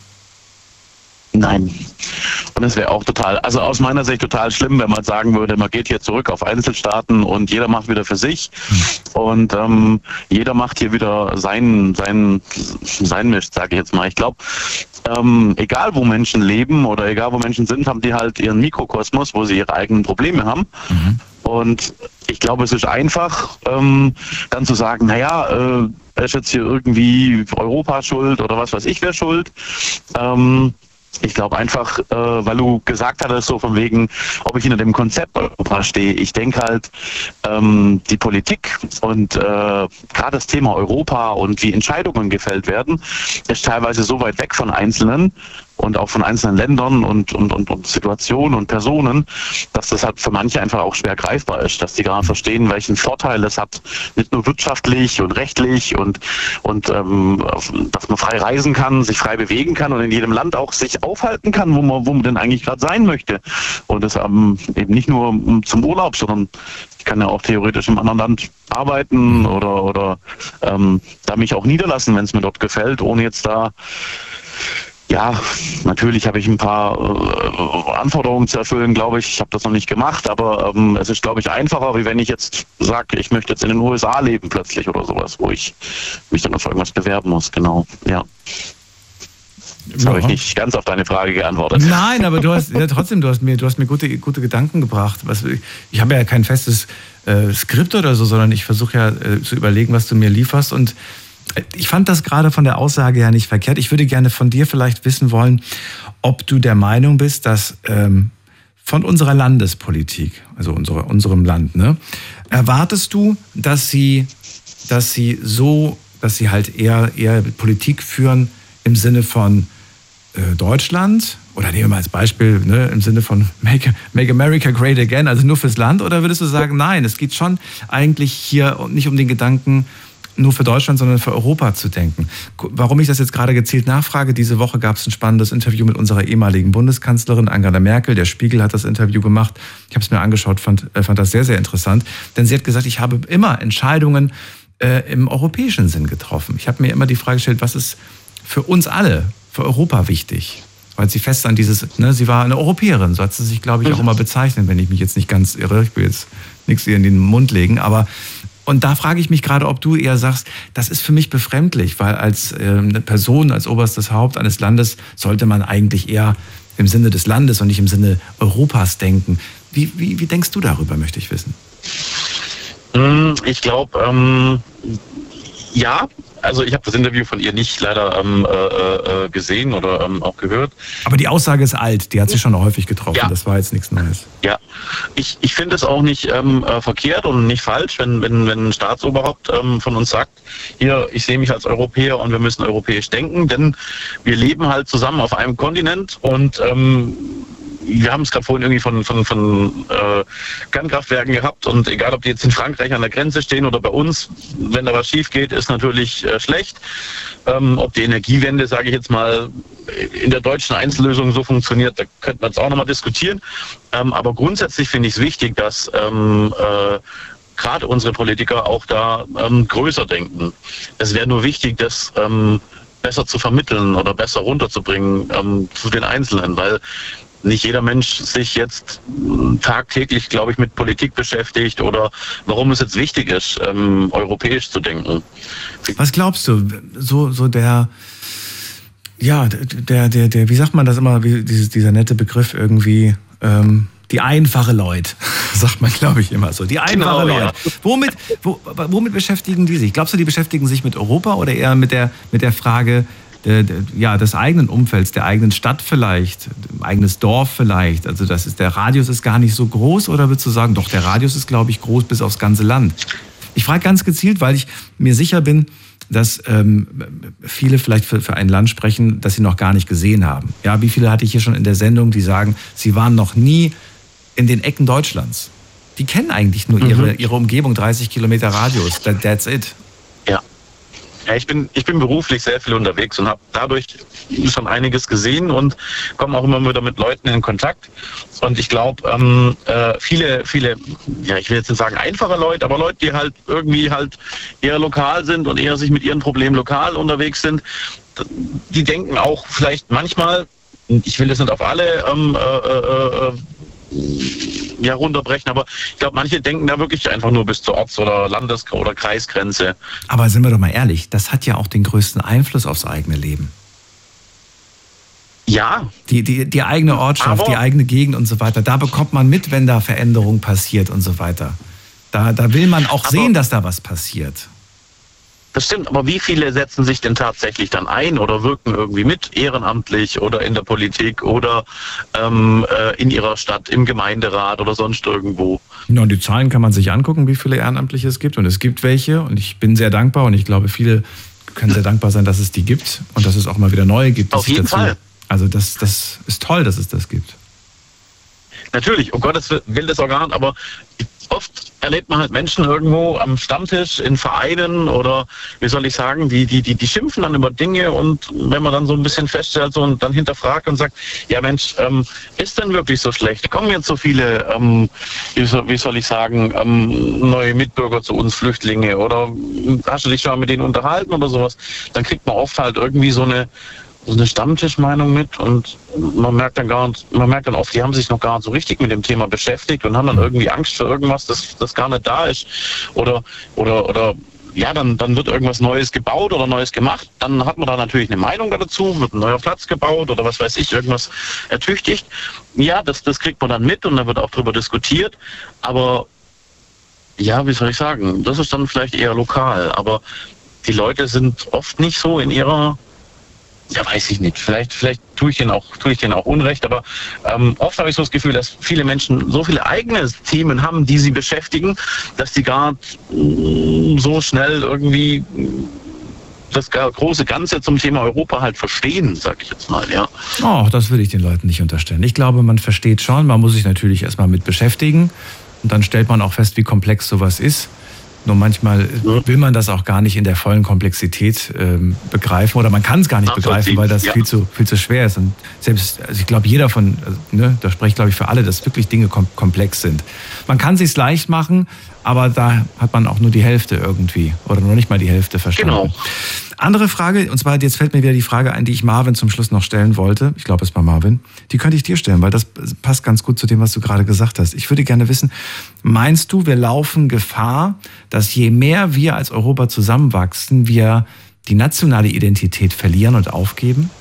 Nein. Und es wäre auch total, also aus meiner Sicht total schlimm, wenn man sagen würde, man geht hier zurück auf Einzelstaaten und jeder macht wieder für sich und ähm, jeder macht hier wieder sein, sein, sein Mist, sage ich jetzt mal. Ich glaube, ähm, egal wo Menschen leben oder egal wo Menschen sind, haben die halt ihren Mikrokosmos, wo sie ihre eigenen Probleme haben. Mhm. Und ich glaube, es ist einfach, ähm, dann zu sagen, naja, äh, er ist jetzt hier irgendwie Europa schuld oder was weiß ich, wer schuld. Ähm, Ich glaube einfach, äh, weil du gesagt hattest, so von wegen, ob ich hinter dem Konzept Europa stehe. Ich denke halt, ähm, die Politik und äh, gerade das Thema Europa und wie Entscheidungen gefällt werden, ist teilweise so weit weg von Einzelnen und auch von einzelnen Ländern und, und, und, und Situationen und Personen, dass das halt für manche einfach auch schwer greifbar ist, dass die gar nicht verstehen, welchen Vorteil es hat, nicht nur wirtschaftlich und rechtlich und, und ähm, dass man frei reisen kann, sich frei bewegen kann und in jedem Land auch sich aufhalten kann, wo man, wo man denn eigentlich gerade sein möchte. Und das ähm, eben nicht nur zum Urlaub, sondern ich kann ja auch theoretisch im anderen Land arbeiten oder, oder ähm, da mich auch niederlassen, wenn es mir dort gefällt, ohne jetzt da ja, natürlich habe ich ein paar äh, Anforderungen zu erfüllen, glaube ich. Ich habe das noch nicht gemacht, aber ähm, es ist, glaube ich, einfacher, wie wenn ich jetzt sage, ich möchte jetzt in den U S A leben plötzlich oder sowas, wo ich mich dann auf irgendwas bewerben muss. Genau, ja. Jetzt ja. habe ich nicht ganz auf deine Frage geantwortet. Nein, aber du hast ja, trotzdem, du hast mir, du hast mir gute, gute Gedanken gebracht. Was, ich habe ja kein festes äh, Skript oder so, sondern ich versuche ja äh, zu überlegen, was du mir lieferst. Und ich fand das gerade von der Aussage her nicht verkehrt. Ich würde gerne von dir vielleicht wissen wollen, ob du der Meinung bist, dass ähm, von unserer Landespolitik, also unsere, unserem Land, ne, erwartest du, dass sie, dass sie so, dass sie halt eher, eher Politik führen im Sinne von äh, Deutschland, oder nehmen wir mal als Beispiel, ne, im Sinne von make, make America Great Again, also nur fürs Land, oder würdest du sagen, nein, es geht schon eigentlich hier nicht um den Gedanken, nur für Deutschland, sondern für Europa zu denken. Warum ich das jetzt gerade gezielt nachfrage, diese Woche gab es ein spannendes Interview mit unserer ehemaligen Bundeskanzlerin Angela Merkel. Der Spiegel hat das Interview gemacht. Ich habe es mir angeschaut, fand, fand das sehr, sehr interessant. Denn sie hat gesagt, ich habe immer Entscheidungen äh, im europäischen Sinn getroffen. Ich habe mir immer die Frage gestellt, was ist für uns alle, für Europa wichtig? Weil sie fest an dieses, ne, sie war eine Europäerin, so hat sie sich, glaube ich, auch immer bezeichnet, wenn ich mich jetzt nicht ganz irre. Ich will jetzt nichts ihr in den Mund legen, aber und da frage ich mich gerade, ob du eher sagst, das ist für mich befremdlich, weil als äh, eine Person, als oberstes Haupt eines Landes sollte man eigentlich eher im Sinne des Landes und nicht im Sinne Europas denken. Wie, wie, wie denkst du darüber, möchte ich wissen? Ich glaube, ähm, ja. Also ich habe das Interview von ihr nicht leider ähm, äh, gesehen oder ähm, auch gehört. Aber die Aussage ist alt, die hat sie schon häufig getroffen, ja. Das war jetzt nichts Neues. Ja, ich, ich finde es auch nicht ähm, verkehrt und nicht falsch, wenn, wenn, wenn ein Staatsoberhaupt ähm, von uns sagt, hier, ich sehe mich als Europäer und wir müssen europäisch denken, denn wir leben halt zusammen auf einem Kontinent und ähm, wir haben es gerade vorhin irgendwie von, von, von äh, Kernkraftwerken gehabt und egal, ob die jetzt in Frankreich an der Grenze stehen oder bei uns, wenn da was schief geht, ist natürlich äh, schlecht. Ähm, ob die Energiewende, sage ich jetzt mal, in der deutschen Einzellösung so funktioniert, da könnte man es auch nochmal diskutieren. Ähm, aber grundsätzlich finde ich es wichtig, dass ähm, äh, gerade unsere Politiker auch da ähm, größer denken. Es wäre nur wichtig, dass ähm, besser zu vermitteln oder besser runterzubringen ähm, zu den Einzelnen, weil nicht jeder Mensch sich jetzt tagtäglich, glaube ich, mit Politik beschäftigt oder warum es jetzt wichtig ist, ähm, europäisch zu denken. Was glaubst du, so, so der, ja, der, der, der, wie sagt man das immer, wie, dieses, dieser nette Begriff irgendwie, ähm, die einfache Leute, sagt man, glaube ich, immer so. Die einfache Genau, Leute. ja. Womit, wo, womit beschäftigen die sich? Glaubst du, die beschäftigen sich mit Europa oder eher mit der, mit der Frage äh, ja, des eigenen Umfelds, der eigenen Stadt vielleicht, eigenes Dorf vielleicht? Also das ist, der Radius ist gar nicht so groß, oder würdest du sagen, doch, der Radius ist, glaube ich, groß bis aufs ganze Land? Ich frage ganz gezielt, weil ich mir sicher bin, dass ähm, viele vielleicht für, für ein Land sprechen, das sie noch gar nicht gesehen haben. Ja, wie viele hatte ich hier schon in der Sendung, die sagen, sie waren noch nie in den Ecken Deutschlands. Die kennen eigentlich nur ihre, ihre Umgebung, dreißig Kilometer Radius. That, that's it. Ja. Ja, ich bin, ich bin beruflich sehr viel unterwegs und habe dadurch schon einiges gesehen und komme auch immer wieder mit Leuten in Kontakt. Und ich glaube, ähm, äh, viele, viele, ja, ich will jetzt nicht sagen einfache Leute, aber Leute, die halt irgendwie halt eher lokal sind und eher sich mit ihren Problemen lokal unterwegs sind, die denken auch vielleicht manchmal, ich will das nicht auf alle ähm, äh, äh, ja, runterbrechen, aber ich glaube, manche denken da wirklich einfach nur bis zur Orts- oder Landes- oder Kreisgrenze. Aber sind wir doch mal ehrlich, das hat ja auch den größten Einfluss aufs eigene Leben. Ja. Die, die, die eigene Ortschaft, aber, die eigene Gegend und so weiter, da bekommt man mit, wenn da Veränderung passiert und so weiter. Da, da will man auch aber sehen, dass da was passiert. Das stimmt, aber wie viele setzen sich denn tatsächlich dann ein oder wirken irgendwie mit, ehrenamtlich oder in der Politik oder ähm, äh, in ihrer Stadt, im Gemeinderat oder sonst irgendwo? Ja, und die Zahlen kann man sich angucken, wie viele Ehrenamtliche es gibt. Und es gibt welche und ich bin sehr dankbar und ich glaube, viele können sehr dankbar sein, dass es die gibt und dass es auch mal wieder neue gibt. Auf jeden dazu, Fall. Also das, das ist toll, dass es das gibt. Natürlich, um Gottes Willen das Organ, aber oft erlebt man halt Menschen irgendwo am Stammtisch in Vereinen oder, wie soll ich sagen, die, die, die, die schimpfen dann über Dinge und wenn man dann so ein bisschen feststellt so, und dann hinterfragt und sagt, ja Mensch, ähm, ist denn wirklich so schlecht? Kommen jetzt so viele, ähm, wie, soll, wie soll ich sagen, ähm, neue Mitbürger zu uns, Flüchtlinge oder hast du dich schon mal mit denen unterhalten oder sowas? Dann kriegt man oft halt irgendwie so eine so eine Stammtischmeinung mit und man merkt dann gar nicht, man merkt dann oft, die haben sich noch gar nicht so richtig mit dem Thema beschäftigt und haben dann irgendwie Angst für irgendwas, das, das gar nicht da ist. Oder, oder, oder ja, dann, dann wird irgendwas Neues gebaut oder Neues gemacht. Dann hat man da natürlich eine Meinung dazu, wird ein neuer Platz gebaut oder was weiß ich, irgendwas ertüchtigt. Ja, das, das kriegt man dann mit und dann wird auch drüber diskutiert. Aber ja, wie soll ich sagen, das ist dann vielleicht eher lokal. Aber die Leute sind oft nicht so in ihrer, ja, weiß ich nicht. Vielleicht, vielleicht tue ich denen auch, tue ich denen auch Unrecht, aber ähm, oft habe ich so das Gefühl, dass viele Menschen so viele eigene Themen haben, die sie beschäftigen, dass die gar mm, so schnell irgendwie das große Ganze zum Thema Europa halt verstehen, sag ich jetzt mal, ja. Oh, das will ich den Leuten nicht unterstellen. Ich glaube, man versteht schon, man muss sich natürlich erstmal mit beschäftigen und dann stellt man auch fest, wie komplex sowas ist. Nur manchmal will man das auch gar nicht in der vollen Komplexität ähm, begreifen oder man kann es gar nicht begreifen, weil das ja. viel zu viel zu schwer ist. Und selbst, also ich glaube, jeder von, also, ne, da spreche ich glaube ich für alle, dass wirklich Dinge kom- komplex sind. Man kann es sich leicht machen, aber da hat man auch nur die Hälfte irgendwie oder noch nicht mal die Hälfte verstanden. Genau. Andere Frage, und zwar jetzt fällt mir wieder die Frage ein, die ich Marvin zum Schluss noch stellen wollte. Ich glaube, es war Marvin. Die könnte ich dir stellen, weil das passt ganz gut zu dem, was du gerade gesagt hast. Ich würde gerne wissen, meinst du, wir laufen Gefahr, dass je mehr wir als Europa zusammenwachsen, wir die nationale Identität verlieren und aufgeben?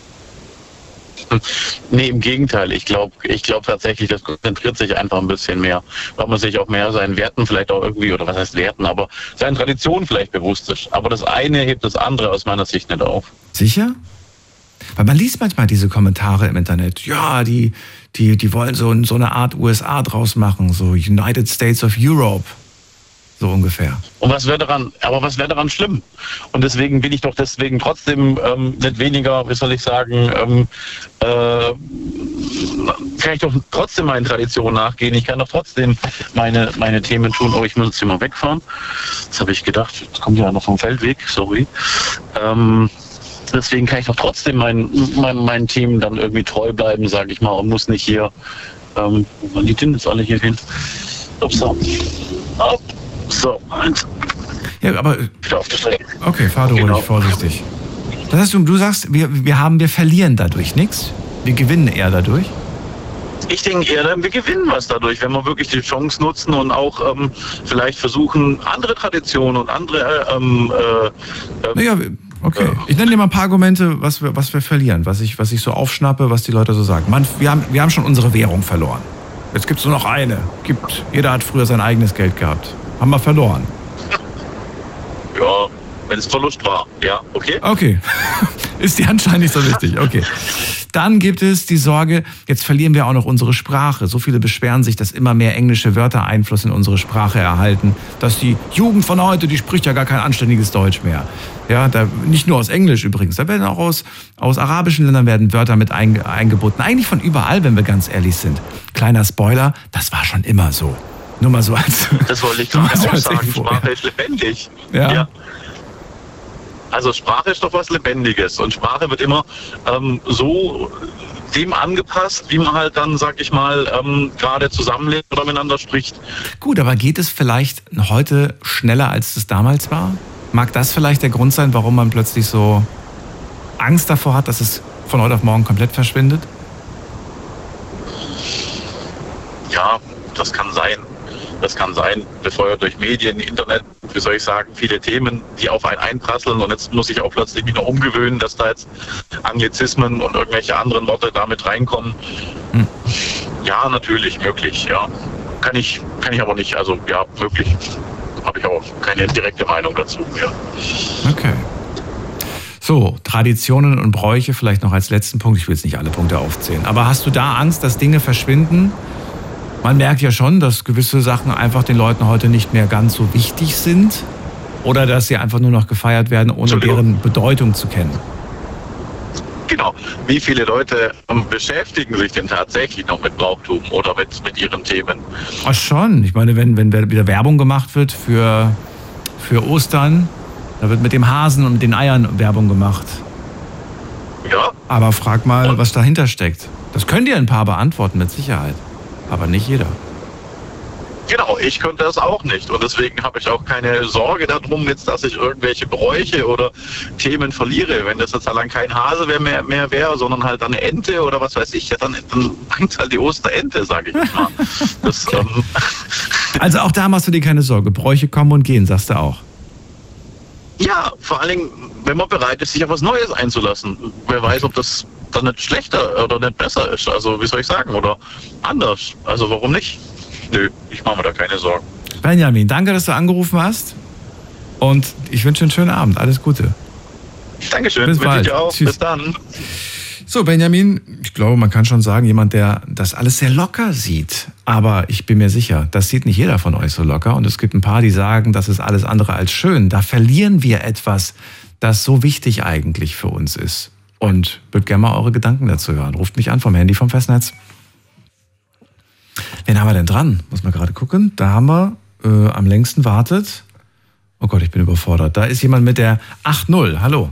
Nee, im Gegenteil. Ich glaube ich glaub tatsächlich, das konzentriert sich einfach ein bisschen mehr, weil man sich auch mehr seinen Werten vielleicht auch irgendwie, oder was heißt Werten, aber seinen Traditionen vielleicht bewusst ist. Aber das eine hebt das andere aus meiner Sicht nicht auf. Sicher? Weil man liest manchmal diese Kommentare im Internet. Ja, die, die, die wollen so, so eine Art U S A draus machen, so United States of Europe. So ungefähr. Und was wäre daran, aber was wäre daran schlimm? Und deswegen bin ich doch deswegen trotzdem ähm, nicht weniger, wie soll ich sagen, ähm, äh, kann ich doch trotzdem meinen Traditionen nachgehen. Ich kann doch trotzdem meine, meine Themen tun. Oh, ich muss jetzt hier mal wegfahren. Das habe ich gedacht. Jetzt kommt ja noch vom Feldweg, sorry. Ähm, deswegen kann ich doch trotzdem mein, mein, mein Team dann irgendwie treu bleiben, sage ich mal, und muss nicht hier, ähm, wo waren die denn jetzt alle hier hin? Ups, so. Oh. So, eins. Ja, aber. Wieder auf der Strecke. Okay, fahr du genau. ruhig, vorsichtig. Das heißt, du, du sagst, wir, wir haben, wir verlieren dadurch nichts. Wir gewinnen eher dadurch. Ich denke eher, wir gewinnen was dadurch, wenn wir wirklich die Chance nutzen und auch ähm, vielleicht versuchen, andere Traditionen und andere. Ähm, äh, äh, naja, okay. Äh, ich nenne dir mal ein paar Argumente, was wir, was wir verlieren, was ich, was ich so aufschnappe, was die Leute so sagen. Man, wir, haben, wir haben schon unsere Währung verloren. Jetzt gibt es nur noch eine. Gibt. Jeder hat früher sein eigenes Geld gehabt. Haben wir verloren. Ja, wenn es Verlust war. Ja, okay. Okay. Ist dir anscheinend nicht so wichtig. Okay. Dann gibt es die Sorge, jetzt verlieren wir auch noch unsere Sprache. So viele beschweren sich, dass immer mehr englische Wörter Einfluss in unsere Sprache erhalten. Dass die Jugend von heute, die spricht ja gar kein anständiges Deutsch mehr. Ja, da, nicht nur aus Englisch übrigens. Da werden auch aus, aus arabischen Ländern werden Wörter mit einge, eingebunden. Eigentlich von überall, wenn wir ganz ehrlich sind. Kleiner Spoiler, das war schon immer so. Nur mal so als... Das wollte ich gerade auch sagen. Sprache ist lebendig. Ja. ja. Also Sprache ist doch was Lebendiges und Sprache wird immer ähm, so dem angepasst, wie man halt dann, sag ich mal, ähm, gerade zusammenlebt oder miteinander spricht. Gut, aber geht es vielleicht heute schneller, als es damals war? Mag das vielleicht der Grund sein, warum man plötzlich so Angst davor hat, dass es von heute auf morgen komplett verschwindet? Ja, das kann sein. Das kann sein, befeuert durch Medien, Internet, wie soll ich sagen, viele Themen, die auf einen einprasseln und jetzt muss ich auch plötzlich wieder umgewöhnen, dass da jetzt Anglizismen und irgendwelche anderen Worte damit reinkommen. Hm. Ja, natürlich, möglich, ja. Kann ich, kann ich aber nicht, also ja, möglich. Habe ich auch keine direkte Meinung dazu, ja. Okay. So, Traditionen und Bräuche vielleicht noch als letzten Punkt. Ich will jetzt nicht alle Punkte aufzählen. Aber hast du da Angst, dass Dinge verschwinden? Man merkt ja schon, dass gewisse Sachen einfach den Leuten heute nicht mehr ganz so wichtig sind oder dass sie einfach nur noch gefeiert werden, ohne deren Bedeutung zu kennen. Genau. Wie viele Leute ähm, beschäftigen sich denn tatsächlich noch mit Brauchtum oder mit, mit ihren Themen? Ach schon. Ich meine, wenn, wenn wieder Werbung gemacht wird für, für Ostern, da wird mit dem Hasen und mit den Eiern Werbung gemacht. Ja. Aber frag mal, und? was dahinter steckt. Das können dir ein paar beantworten, mit Sicherheit. Aber nicht jeder. Genau, ich könnte das auch nicht. Und deswegen habe ich auch keine Sorge darum, jetzt, dass ich irgendwelche Bräuche oder Themen verliere. Wenn das jetzt allein kein Hase wär mehr, mehr wäre, sondern halt eine Ente oder was weiß ich, ja, dann, dann bringt halt die Osterente, sage ich mal. Das, okay. ähm also auch da machst du dir keine Sorge. Bräuche kommen und gehen, sagst du auch. Ja, vor allen Dingen, wenn man bereit ist, sich auf was Neues einzulassen. Wer weiß, ob das dann nicht schlechter oder nicht besser ist. Also wie soll ich sagen, oder anders. Also warum nicht? Nö, ich mache mir da keine Sorgen. Benjamin, danke, dass du angerufen hast. Und ich wünsche einen schönen Abend. Alles Gute. Dankeschön. Bis bald. Ich auch. Tschüss. Bis dann. So, Benjamin, ich glaube, man kann schon sagen, jemand, der das alles sehr locker sieht. Aber ich bin mir sicher, das sieht nicht jeder von euch so locker. Und es gibt ein paar, die sagen, das ist alles andere als schön. Da verlieren wir etwas, das so wichtig eigentlich für uns ist. Und würde gerne mal eure Gedanken dazu hören. Ruft mich an vom Handy vom Festnetz. Wen haben wir denn dran? Muss man gerade gucken. Da haben wir äh, am längsten wartet. Oh Gott, ich bin überfordert. Da ist jemand mit der acht null. Hallo.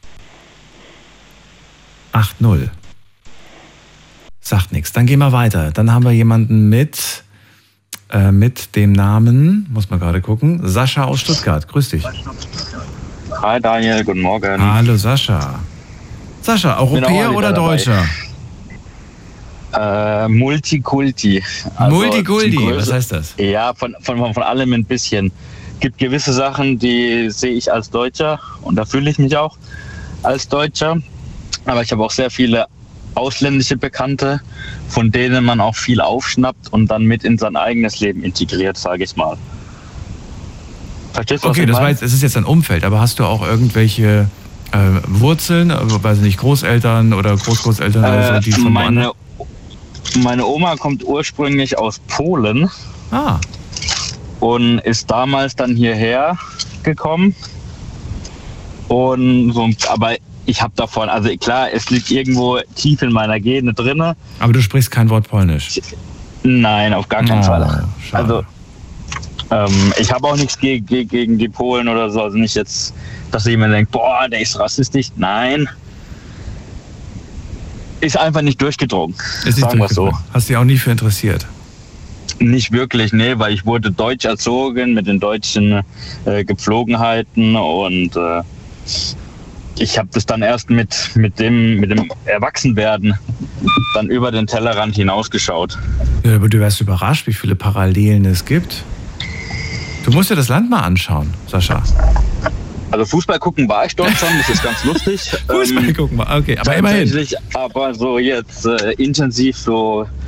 acht null. Sagt nichts. Dann gehen wir weiter. Dann haben wir jemanden mit, äh, mit dem Namen, muss man gerade gucken, Sascha aus Stuttgart. Grüß dich. Hi Daniel, guten Morgen. Hallo Sascha. Sascha, Europäer oder Deutscher? Äh, Multikulti. Also Multikulti, was heißt das? Ja, von, von, von allem ein bisschen. Es gibt gewisse Sachen, die sehe ich als Deutscher und da fühle ich mich auch als Deutscher. Aber ich habe auch sehr viele ausländische Bekannte, von denen man auch viel aufschnappt und dann mit in sein eigenes Leben integriert, sage ich mal. Verstehst du, was okay, ich das meine? war jetzt, es ist jetzt ein Umfeld, aber hast du auch irgendwelche äh, Wurzeln, also, weiß nicht, Großeltern oder Großgroßeltern oder so, die äh, von meine, meine Oma kommt ursprünglich aus Polen. Ah. Und ist damals dann hierher gekommen. Und so, aber ich habe davon, also klar, es liegt irgendwo tief in meiner Gene drinne. Aber du sprichst kein Wort Polnisch? Nein, auf gar keinen oh, Fall. Schade. Also ähm, ich habe auch nichts ge- ge- gegen die Polen oder so. Also nicht jetzt, dass jemand denkt, boah, der ist rassistisch. Nein. Ist einfach nicht durchgedrungen. Ist nicht durchgedrungen. So. Hast dich auch nie für interessiert? Nicht wirklich, nee, weil ich wurde deutsch erzogen mit den deutschen äh, Gepflogenheiten und äh, ich habe das dann erst mit, mit, dem, mit dem Erwachsenwerden dann über den Tellerrand hinausgeschaut. Ja, aber du wärst überrascht, wie viele Parallelen es gibt. Du musst dir das Land mal anschauen, Sascha. Also Fußball gucken war ich dort schon, das ist ganz lustig. Fußball ähm, gucken war, okay, aber immerhin. Aber so jetzt äh, intensiv so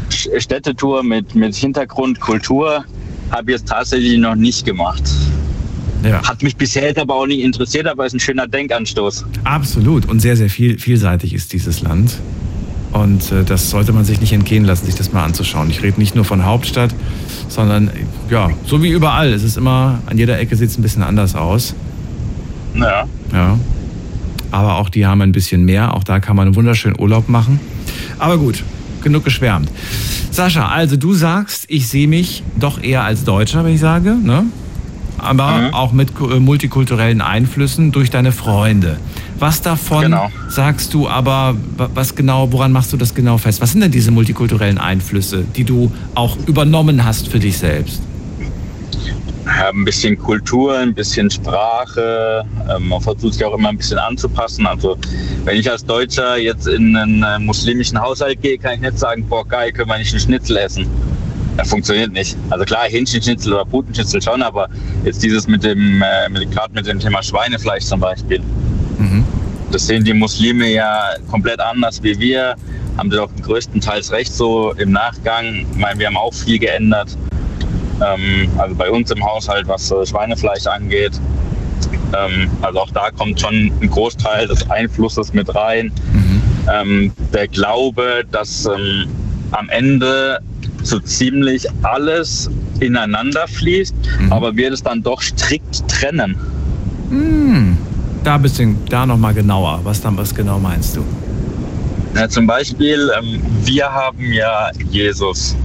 Städtetour mit, mit Hintergrund, Kultur habe ich jetzt tatsächlich noch nicht gemacht. Ja. Hat mich bisher jetzt aber auch nicht interessiert, aber ist ein schöner Denkanstoß. Absolut. Und sehr, sehr viel, vielseitig ist dieses Land. Und äh, das sollte man sich nicht entgehen lassen, sich das mal anzuschauen. Ich rede nicht nur von Hauptstadt, sondern ja, so wie überall. Es ist immer, an jeder Ecke sieht es ein bisschen anders aus. Ja. Ja. Aber auch die haben ein bisschen mehr. Auch da kann man einen wunderschönen Urlaub machen. Aber gut, genug geschwärmt. Sascha, also du sagst, ich sehe mich doch eher als Deutscher, wenn ich sage, ne? Aber mhm. auch mit multikulturellen Einflüssen durch deine Freunde. Was davon genau. sagst du aber, was genau, woran machst du das genau fest? Was sind denn diese multikulturellen Einflüsse, die du auch übernommen hast für dich selbst? Ja, ein bisschen Kultur, ein bisschen Sprache. Man versucht sich auch immer ein bisschen anzupassen. Also wenn ich als Deutscher jetzt in einen muslimischen Haushalt gehe, kann ich nicht sagen, boah geil, können wir nicht einen Schnitzel essen. Das funktioniert nicht. Also klar, Hähnchenschnitzel oder Putenschnitzel schon, aber jetzt dieses mit dem, äh, mit, gerade mit dem Thema Schweinefleisch zum Beispiel. Mhm. Das sehen die Muslime ja komplett anders wie wir. Haben sie doch größtenteils recht so im Nachgang. Ich meine, wir haben auch viel geändert. Ähm, also bei uns im Haushalt, was äh, Schweinefleisch angeht. Ähm, also auch da kommt schon ein Großteil des Einflusses mit rein. Mhm. Ähm, der Glaube, dass ähm, am Ende so ziemlich alles ineinander fließt, mhm. aber wir das dann doch strikt trennen. Mhm. Da ein bisschen, da nochmal genauer. Was dann, was genau meinst du? Ja, zum Beispiel, ähm, wir haben ja Jesus,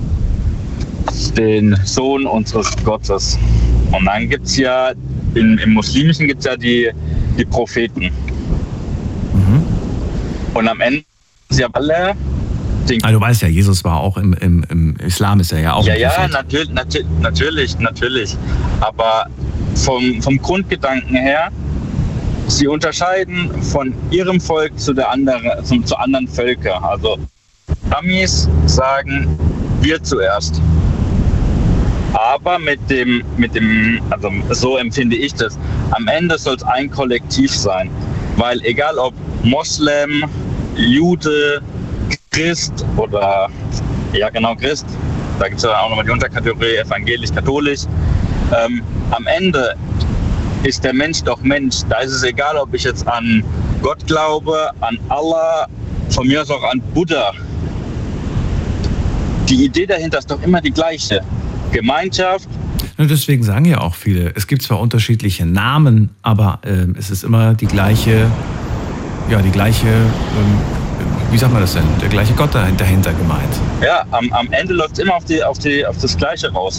den Sohn unseres Gottes. Und dann gibt es ja, in, im Muslimischen gibt es ja die, die Propheten. Mhm. Und am Ende sind ja alle... Also du weißt ja, Jesus war auch im, im, im Islam, ist er ja auch. Ja, ja, natürlich, natürlich, natürlich, natürlich. Aber vom, vom Grundgedanken her, sie unterscheiden von ihrem Volk zu der anderen, zum, zu anderen Völkern. Also Amis sagen, wir zuerst. Aber mit dem, mit dem, also so empfinde ich das, am Ende soll es ein Kollektiv sein. Weil egal ob Moslem, Jude, Christ oder, ja genau, Christ, da gibt es ja auch nochmal die Unterkategorie evangelisch-katholisch. Ähm, am Ende ist der Mensch doch Mensch. Da ist es egal, ob ich jetzt an Gott glaube, an Allah, von mir aus auch an Buddha. Die Idee dahinter ist doch immer die gleiche. Gemeinschaft. Und deswegen sagen ja auch viele, es gibt zwar unterschiedliche Namen, aber äh, es ist immer die gleiche, ja, die gleiche, ähm, wie sagt man das denn, der gleiche Gott dahinter gemeint. Ja, am, am Ende läuft es immer auf, die, auf, die, auf das Gleiche raus.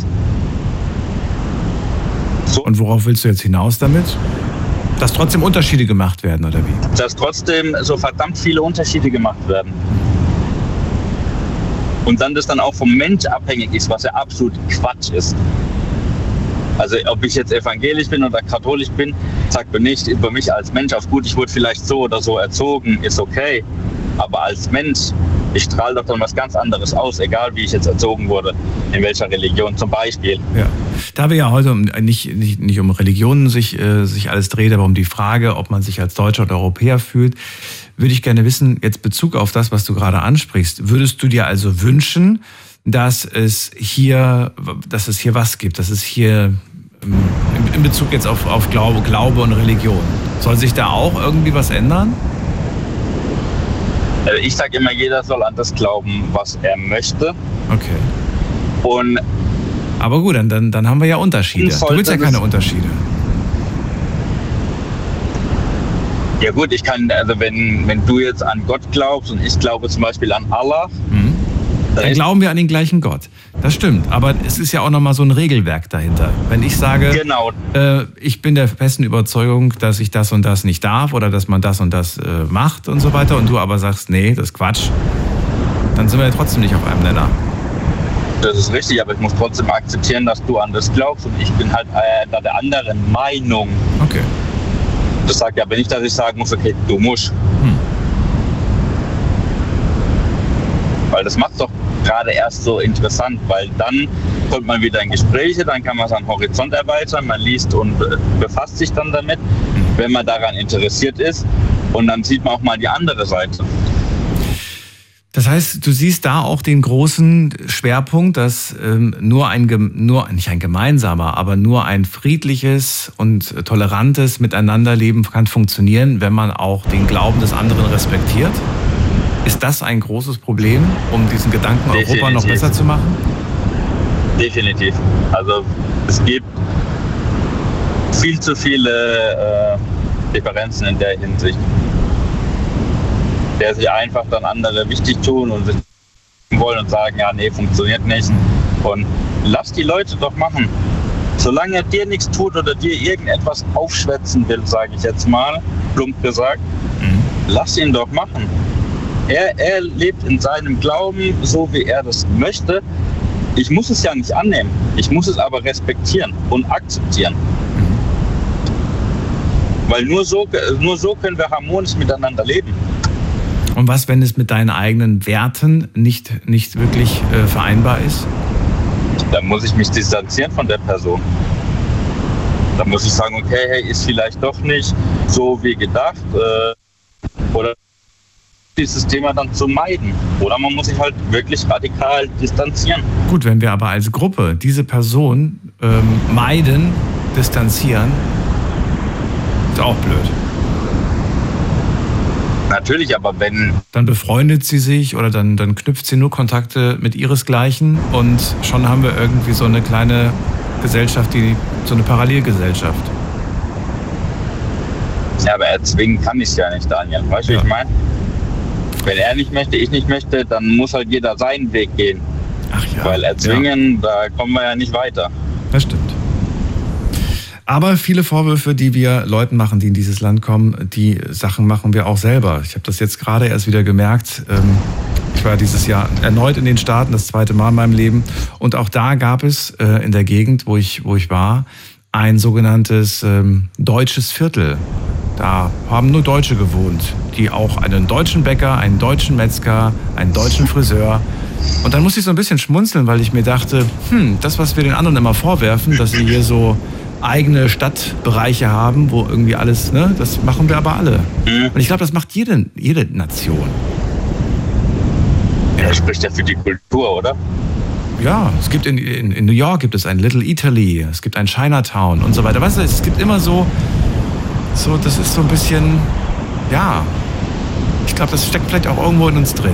So. Und worauf willst du jetzt hinaus damit? Dass trotzdem Unterschiede gemacht werden, oder wie? Dass trotzdem so verdammt viele Unterschiede gemacht werden. Und dann das dann auch vom Mensch abhängig ist, was ja absolut Quatsch ist. Also ob ich jetzt evangelisch bin oder katholisch bin, sagt mir nicht über mich als Mensch auf gut, ich wurde vielleicht so oder so erzogen, ist okay. Aber als Mensch, ich strahle doch dann was ganz anderes aus, egal wie ich jetzt erzogen wurde, in welcher Religion zum Beispiel. Ja. Da wir ja heute nicht, nicht, nicht um Religionen sich, äh, sich alles dreht, aber um die Frage, ob man sich als Deutscher oder Europäer fühlt, würde ich gerne wissen, jetzt Bezug auf das, was du gerade ansprichst, würdest du dir also wünschen, dass es hier, dass es hier was gibt, dass es hier in Bezug jetzt auf, auf Glaube, Glaube und Religion, soll sich da auch irgendwie was ändern? Ich sage immer, jeder soll an das glauben, was er möchte. Okay. Und aber gut, dann, dann, dann haben wir ja Unterschiede. Du willst ja keine Unterschiede. Ja gut, ich kann, also wenn, wenn du jetzt an Gott glaubst und ich glaube zum Beispiel an Allah. Mhm. Dann glauben wir an den gleichen Gott. Das stimmt, aber es ist ja auch nochmal so ein Regelwerk dahinter. Wenn ich sage, genau. äh, ich bin der festen Überzeugung, dass ich das und das nicht darf oder dass man das und das äh, macht und so weiter und du aber sagst, nee, das ist Quatsch, dann sind wir ja trotzdem nicht auf einem Nenner. Das ist richtig, aber ich muss trotzdem akzeptieren, dass du an das glaubst und ich bin halt äh, da der anderen Meinung. Okay. Das sagt ja aber nicht, dass ich sagen muss, okay, du musst. Hm. Weil das macht doch gerade erst so interessant, weil dann kommt man wieder in Gespräche, dann kann man seinen Horizont erweitern, man liest und befasst sich dann damit, wenn man daran interessiert ist und dann sieht man auch mal die andere Seite. Das heißt, du siehst da auch den großen Schwerpunkt, dass ähm, nur ein, nur nicht ein gemeinsamer, aber nur ein friedliches und tolerantes Miteinanderleben kann funktionieren, wenn man auch den Glauben des anderen respektiert. Ist das ein großes Problem, um diesen Gedanken Definitiv. Europa noch besser zu machen? Definitiv. Also es gibt viel zu viele äh, Differenzen in der Hinsicht, der sich einfach dann andere wichtig tun und sich wollen und sagen, ja, nee, funktioniert nicht. Und lass die Leute doch machen. Solange er dir nichts tut oder dir irgendetwas aufschwätzen will, sage ich jetzt mal, plump gesagt, mhm. lass ihn doch machen. Er, er lebt in seinem Glauben, so wie er das möchte. Ich muss es ja nicht annehmen. Ich muss es aber respektieren und akzeptieren. Mhm. Weil nur so, nur so können wir harmonisch miteinander leben. Und was, wenn es mit deinen eigenen Werten nicht, nicht wirklich äh, vereinbar ist? Dann muss ich mich distanzieren von der Person. Dann muss ich sagen, okay, hey, ist vielleicht doch nicht so wie gedacht. Äh, oder dieses Thema dann zu meiden. Oder man muss sich halt wirklich radikal distanzieren. Gut, wenn wir aber als Gruppe diese Person ähm, meiden, distanzieren, ist auch blöd. Natürlich, aber wenn... Dann befreundet sie sich oder dann, dann knüpft sie nur Kontakte mit ihresgleichen und schon haben wir irgendwie so eine kleine Gesellschaft, die so eine Parallelgesellschaft. Ja, aber erzwingen kann ich es ja nicht, Daniel. Weißt du, ja. wie ich meine? Wenn er nicht möchte, ich nicht möchte, dann muss halt jeder seinen Weg gehen. Ach ja. Weil erzwingen, ja. da kommen wir ja nicht weiter. Das stimmt. Aber viele Vorwürfe, die wir Leuten machen, die in dieses Land kommen, die Sachen machen wir auch selber. Ich habe das jetzt gerade erst wieder gemerkt. Ich war dieses Jahr erneut in den Staaten, das zweite Mal in meinem Leben. Und auch da gab es in der Gegend, wo ich, wo ich war, ein sogenanntes ähm, deutsches Viertel. Da haben nur Deutsche gewohnt, die auch einen deutschen Bäcker, einen deutschen Metzger, einen deutschen Friseur. Und dann musste ich so ein bisschen schmunzeln, weil ich mir dachte, hm, das, was wir den anderen immer vorwerfen, dass sie hier so eigene Stadtbereiche haben, wo irgendwie alles, ne, das machen wir aber alle. Mhm. Und ich glaube, das macht jede, jede Nation. Ja, das spricht ja für die Kultur, oder? Ja, es gibt in, in, in New York gibt es ein Little Italy, es gibt ein Chinatown und so weiter. Weißt du, es gibt immer so, so, das ist so ein bisschen, ja, ich glaube, das steckt vielleicht auch irgendwo in uns drin.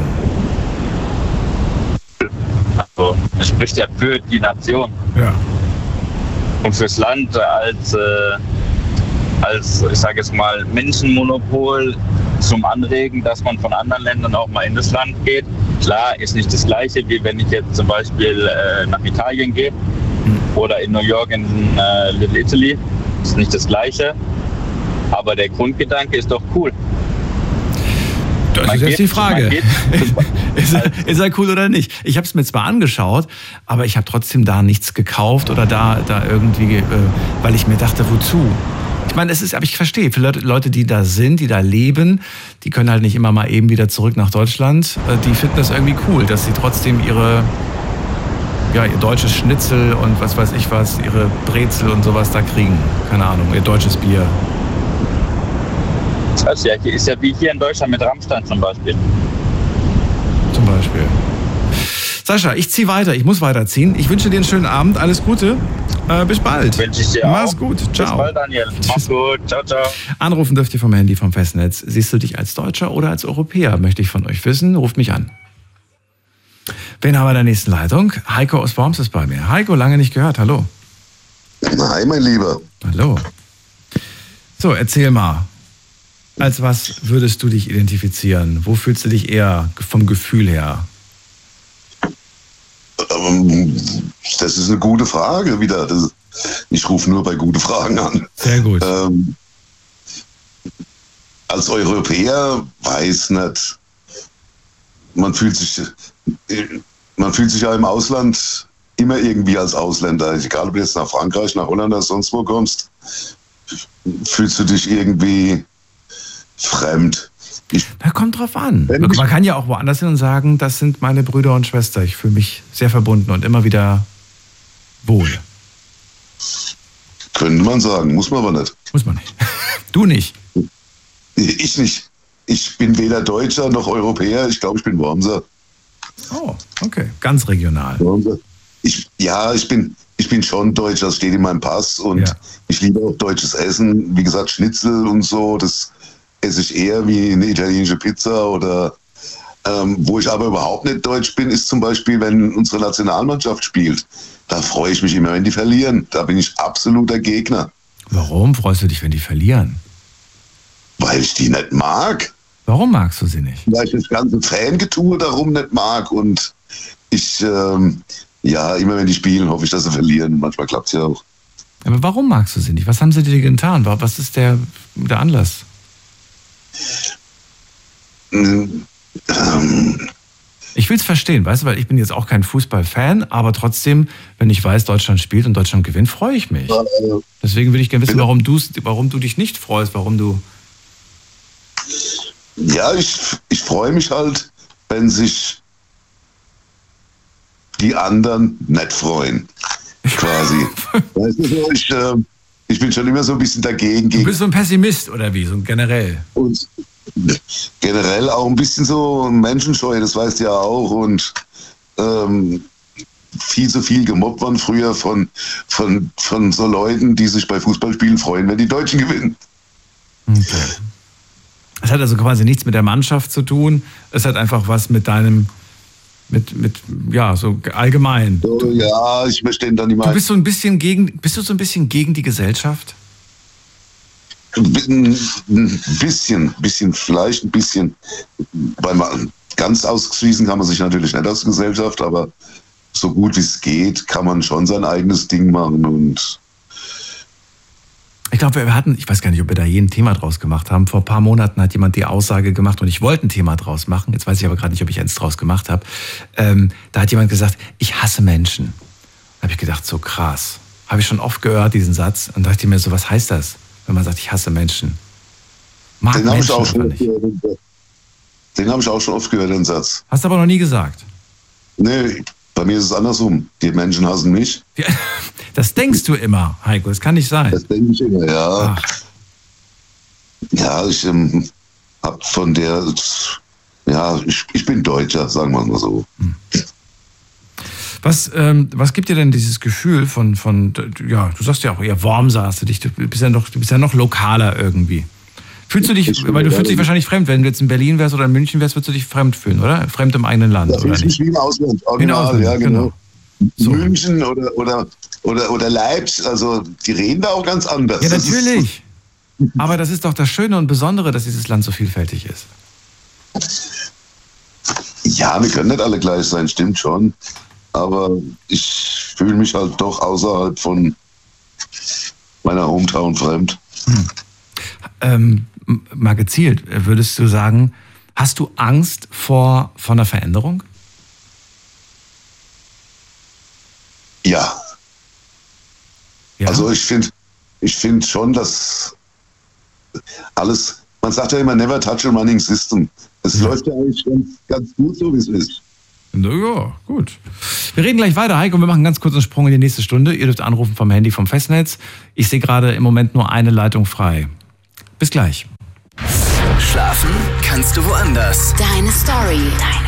Also, es spricht ja für die Nation. Ja. Und fürs Land als, äh, als, ich sage jetzt mal, Menschenmonopol zum Anregen, dass man von anderen Ländern auch mal in das Land geht. Klar, ist nicht das Gleiche, wie wenn ich jetzt zum Beispiel äh, nach Italien gehe mhm. oder in New York in äh, Little Italy. Ist nicht das Gleiche. Aber der Grundgedanke ist doch cool. Das man ist jetzt geht, die Frage. ist, er, ist er cool oder nicht? Ich habe es mir zwar angeschaut, aber ich habe trotzdem da nichts gekauft oder da, da irgendwie, äh, weil ich mir dachte, wozu? Ich meine, es ist, aber ich verstehe, viele Leute, die da sind, die da leben, die können halt nicht immer mal eben wieder zurück nach Deutschland. Die finden das irgendwie cool, dass sie trotzdem ihre, ja, ihr deutsches Schnitzel und was weiß ich was, ihre Brezel und sowas da kriegen. Keine Ahnung, ihr deutsches Bier. Das ja, ist ja wie hier in Deutschland mit Rammstein zum Beispiel. Zum Beispiel. Sascha, ich ziehe weiter. Ich muss weiterziehen. Ich wünsche dir einen schönen Abend. Alles Gute. Äh, bis bald. Wünsche ich dir Mach's auch. gut. Ciao. Bis bald, Daniel. Mach's gut. Ciao, ciao. Anrufen dürft ihr vom Handy vom Festnetz. Siehst du dich als Deutscher oder als Europäer? Möchte ich von euch wissen. Ruft mich an. Wen haben wir in der nächsten Leitung? Heiko aus Worms ist bei mir. Heiko, lange nicht gehört. Hallo. Hi, mein Lieber. Hallo. So, erzähl mal. Als was würdest du dich identifizieren? Wo fühlst du dich eher vom Gefühl her? Das ist eine gute Frage wieder. Das, ich rufe nur bei guten Fragen an. Sehr gut. Ähm, als Europäer weiß nicht. Man fühlt sich, man fühlt sich ja im Ausland immer irgendwie als Ausländer. Egal, ob du jetzt nach Frankreich, nach Holland oder sonst wo kommst, fühlst du dich irgendwie fremd. Ich, da kommt drauf an. Man kann ja auch woanders hin und sagen, das sind meine Brüder und Schwestern. Ich fühle mich sehr verbunden und immer wieder wohl. Könnte man sagen, muss man aber nicht. Muss man nicht. Du nicht. Ich nicht. Ich bin weder Deutscher noch Europäer. Ich glaube, ich bin Wormser. Oh, okay. Ganz regional. Ich, ja, ich bin, ich bin schon Deutsch, das steht in meinem Pass. Und ja. ich liebe auch deutsches Essen. Wie gesagt, Schnitzel und so, das esse ich eher wie eine italienische Pizza. Oder ähm, wo ich aber überhaupt nicht deutsch bin, ist zum Beispiel, wenn unsere Nationalmannschaft spielt. Da freue ich mich immer, wenn die verlieren. Da bin ich absoluter Gegner. Warum freust du dich, wenn die verlieren? Weil ich die nicht mag. Warum magst du sie nicht? Weil ich das ganze Fangetue darum nicht mag. Und ich, ähm, ja, immer wenn die spielen, hoffe ich, dass sie verlieren. Manchmal klappt es ja auch. Aber warum magst du sie nicht? Was haben sie dir getan? Was ist der, der Anlass? Ähm, ich will es verstehen, weißt du, weil ich bin jetzt auch kein Fußballfan, aber trotzdem, wenn ich weiß, Deutschland spielt und Deutschland gewinnt, freue ich mich. Deswegen will ich gerne wissen, warum, warum du dich nicht freust, warum du... Ja, ich, ich freue mich halt, wenn sich die anderen nicht freuen, quasi. Weißt du, so, ich, äh, ich bin schon immer so ein bisschen dagegen. Du bist so ein Pessimist oder wie, so generell? Und generell auch ein bisschen so menschenscheu, das weißt du ja auch. Und ähm, viel zu viel gemobbt worden früher von, von, von so Leuten, die sich bei Fußballspielen freuen, wenn die Deutschen gewinnen. Okay. Es hat also quasi nichts mit der Mannschaft zu tun. Es hat einfach was mit deinem, mit, mit, ja, so allgemein. So, ja, ich möchte den dann nicht mal. Du bist so ein bisschen gegen, bist du so ein bisschen gegen die Gesellschaft? Ein bisschen, bisschen, vielleicht ein bisschen. Weil man, ganz ausschließen kann man sich natürlich nicht aus der Gesellschaft, aber so gut wie es geht, kann man schon sein eigenes Ding machen. Und ich glaube, wir hatten, ich weiß gar nicht, ob wir da je ein Thema draus gemacht haben. Vor ein paar Monaten hat jemand die Aussage gemacht und ich wollte ein Thema draus machen. Jetzt weiß ich aber gerade nicht, ob ich eins draus gemacht habe. Ähm, da hat jemand gesagt, ich hasse Menschen. Da habe ich gedacht, so krass. Habe ich schon oft gehört, diesen Satz. Und dachte ich mir so, was heißt das, wenn man sagt, ich hasse Menschen? Mag den habe ich, auch schon nicht. Den habe ich auch schon oft gehört, den Satz. Hast du aber noch nie gesagt? Nee, bei mir ist es andersrum. Die Menschen hassen mich. Ja, das denkst du immer, Heiko. Das kann nicht sein. Das denke ich immer, ja. Ach. Ja, ich ähm, habe von der, ja, ich, ich bin Deutscher, sagen wir mal so. Was, ähm, was gibt dir denn dieses Gefühl von, von, ja, du sagst ja auch eher Wormser, hast du dich, du bist ja noch, du bist ja noch lokaler irgendwie. Fühlst du dich, ich weil du fühlst dich wahrscheinlich fremd, wenn du jetzt in Berlin wärst oder in München wärst, würdest du dich fremd fühlen, oder? Fremd im eigenen Land, ja, oder nicht? Wie im Ausland, wie im Ausland, ja, genau. genau. So. München oder, oder, oder, oder Leipzig, also die reden da auch ganz anders. Ja, natürlich. Aber das ist doch das Schöne und Besondere, dass dieses Land so vielfältig ist. Ja, wir können nicht alle gleich sein, stimmt schon. Aber ich fühle mich halt doch außerhalb von meiner Hometown fremd. Hm. Ähm, mal gezielt, würdest du sagen, hast du Angst vor, vor einer Veränderung? Ja. ja? Also ich finde ich find schon, dass alles, man sagt ja immer, never touch a running system. Es ja. läuft ja eigentlich ganz, ganz gut so, wie es ist. Na ja, gut. Wir reden gleich weiter, Heiko. Wir machen einen ganz kurzen Sprung in die nächste Stunde. Ihr dürft anrufen vom Handy, vom Festnetz. Ich sehe gerade im Moment nur eine Leitung frei. Bis gleich. Schlafen kannst du woanders. Deine Story. Deine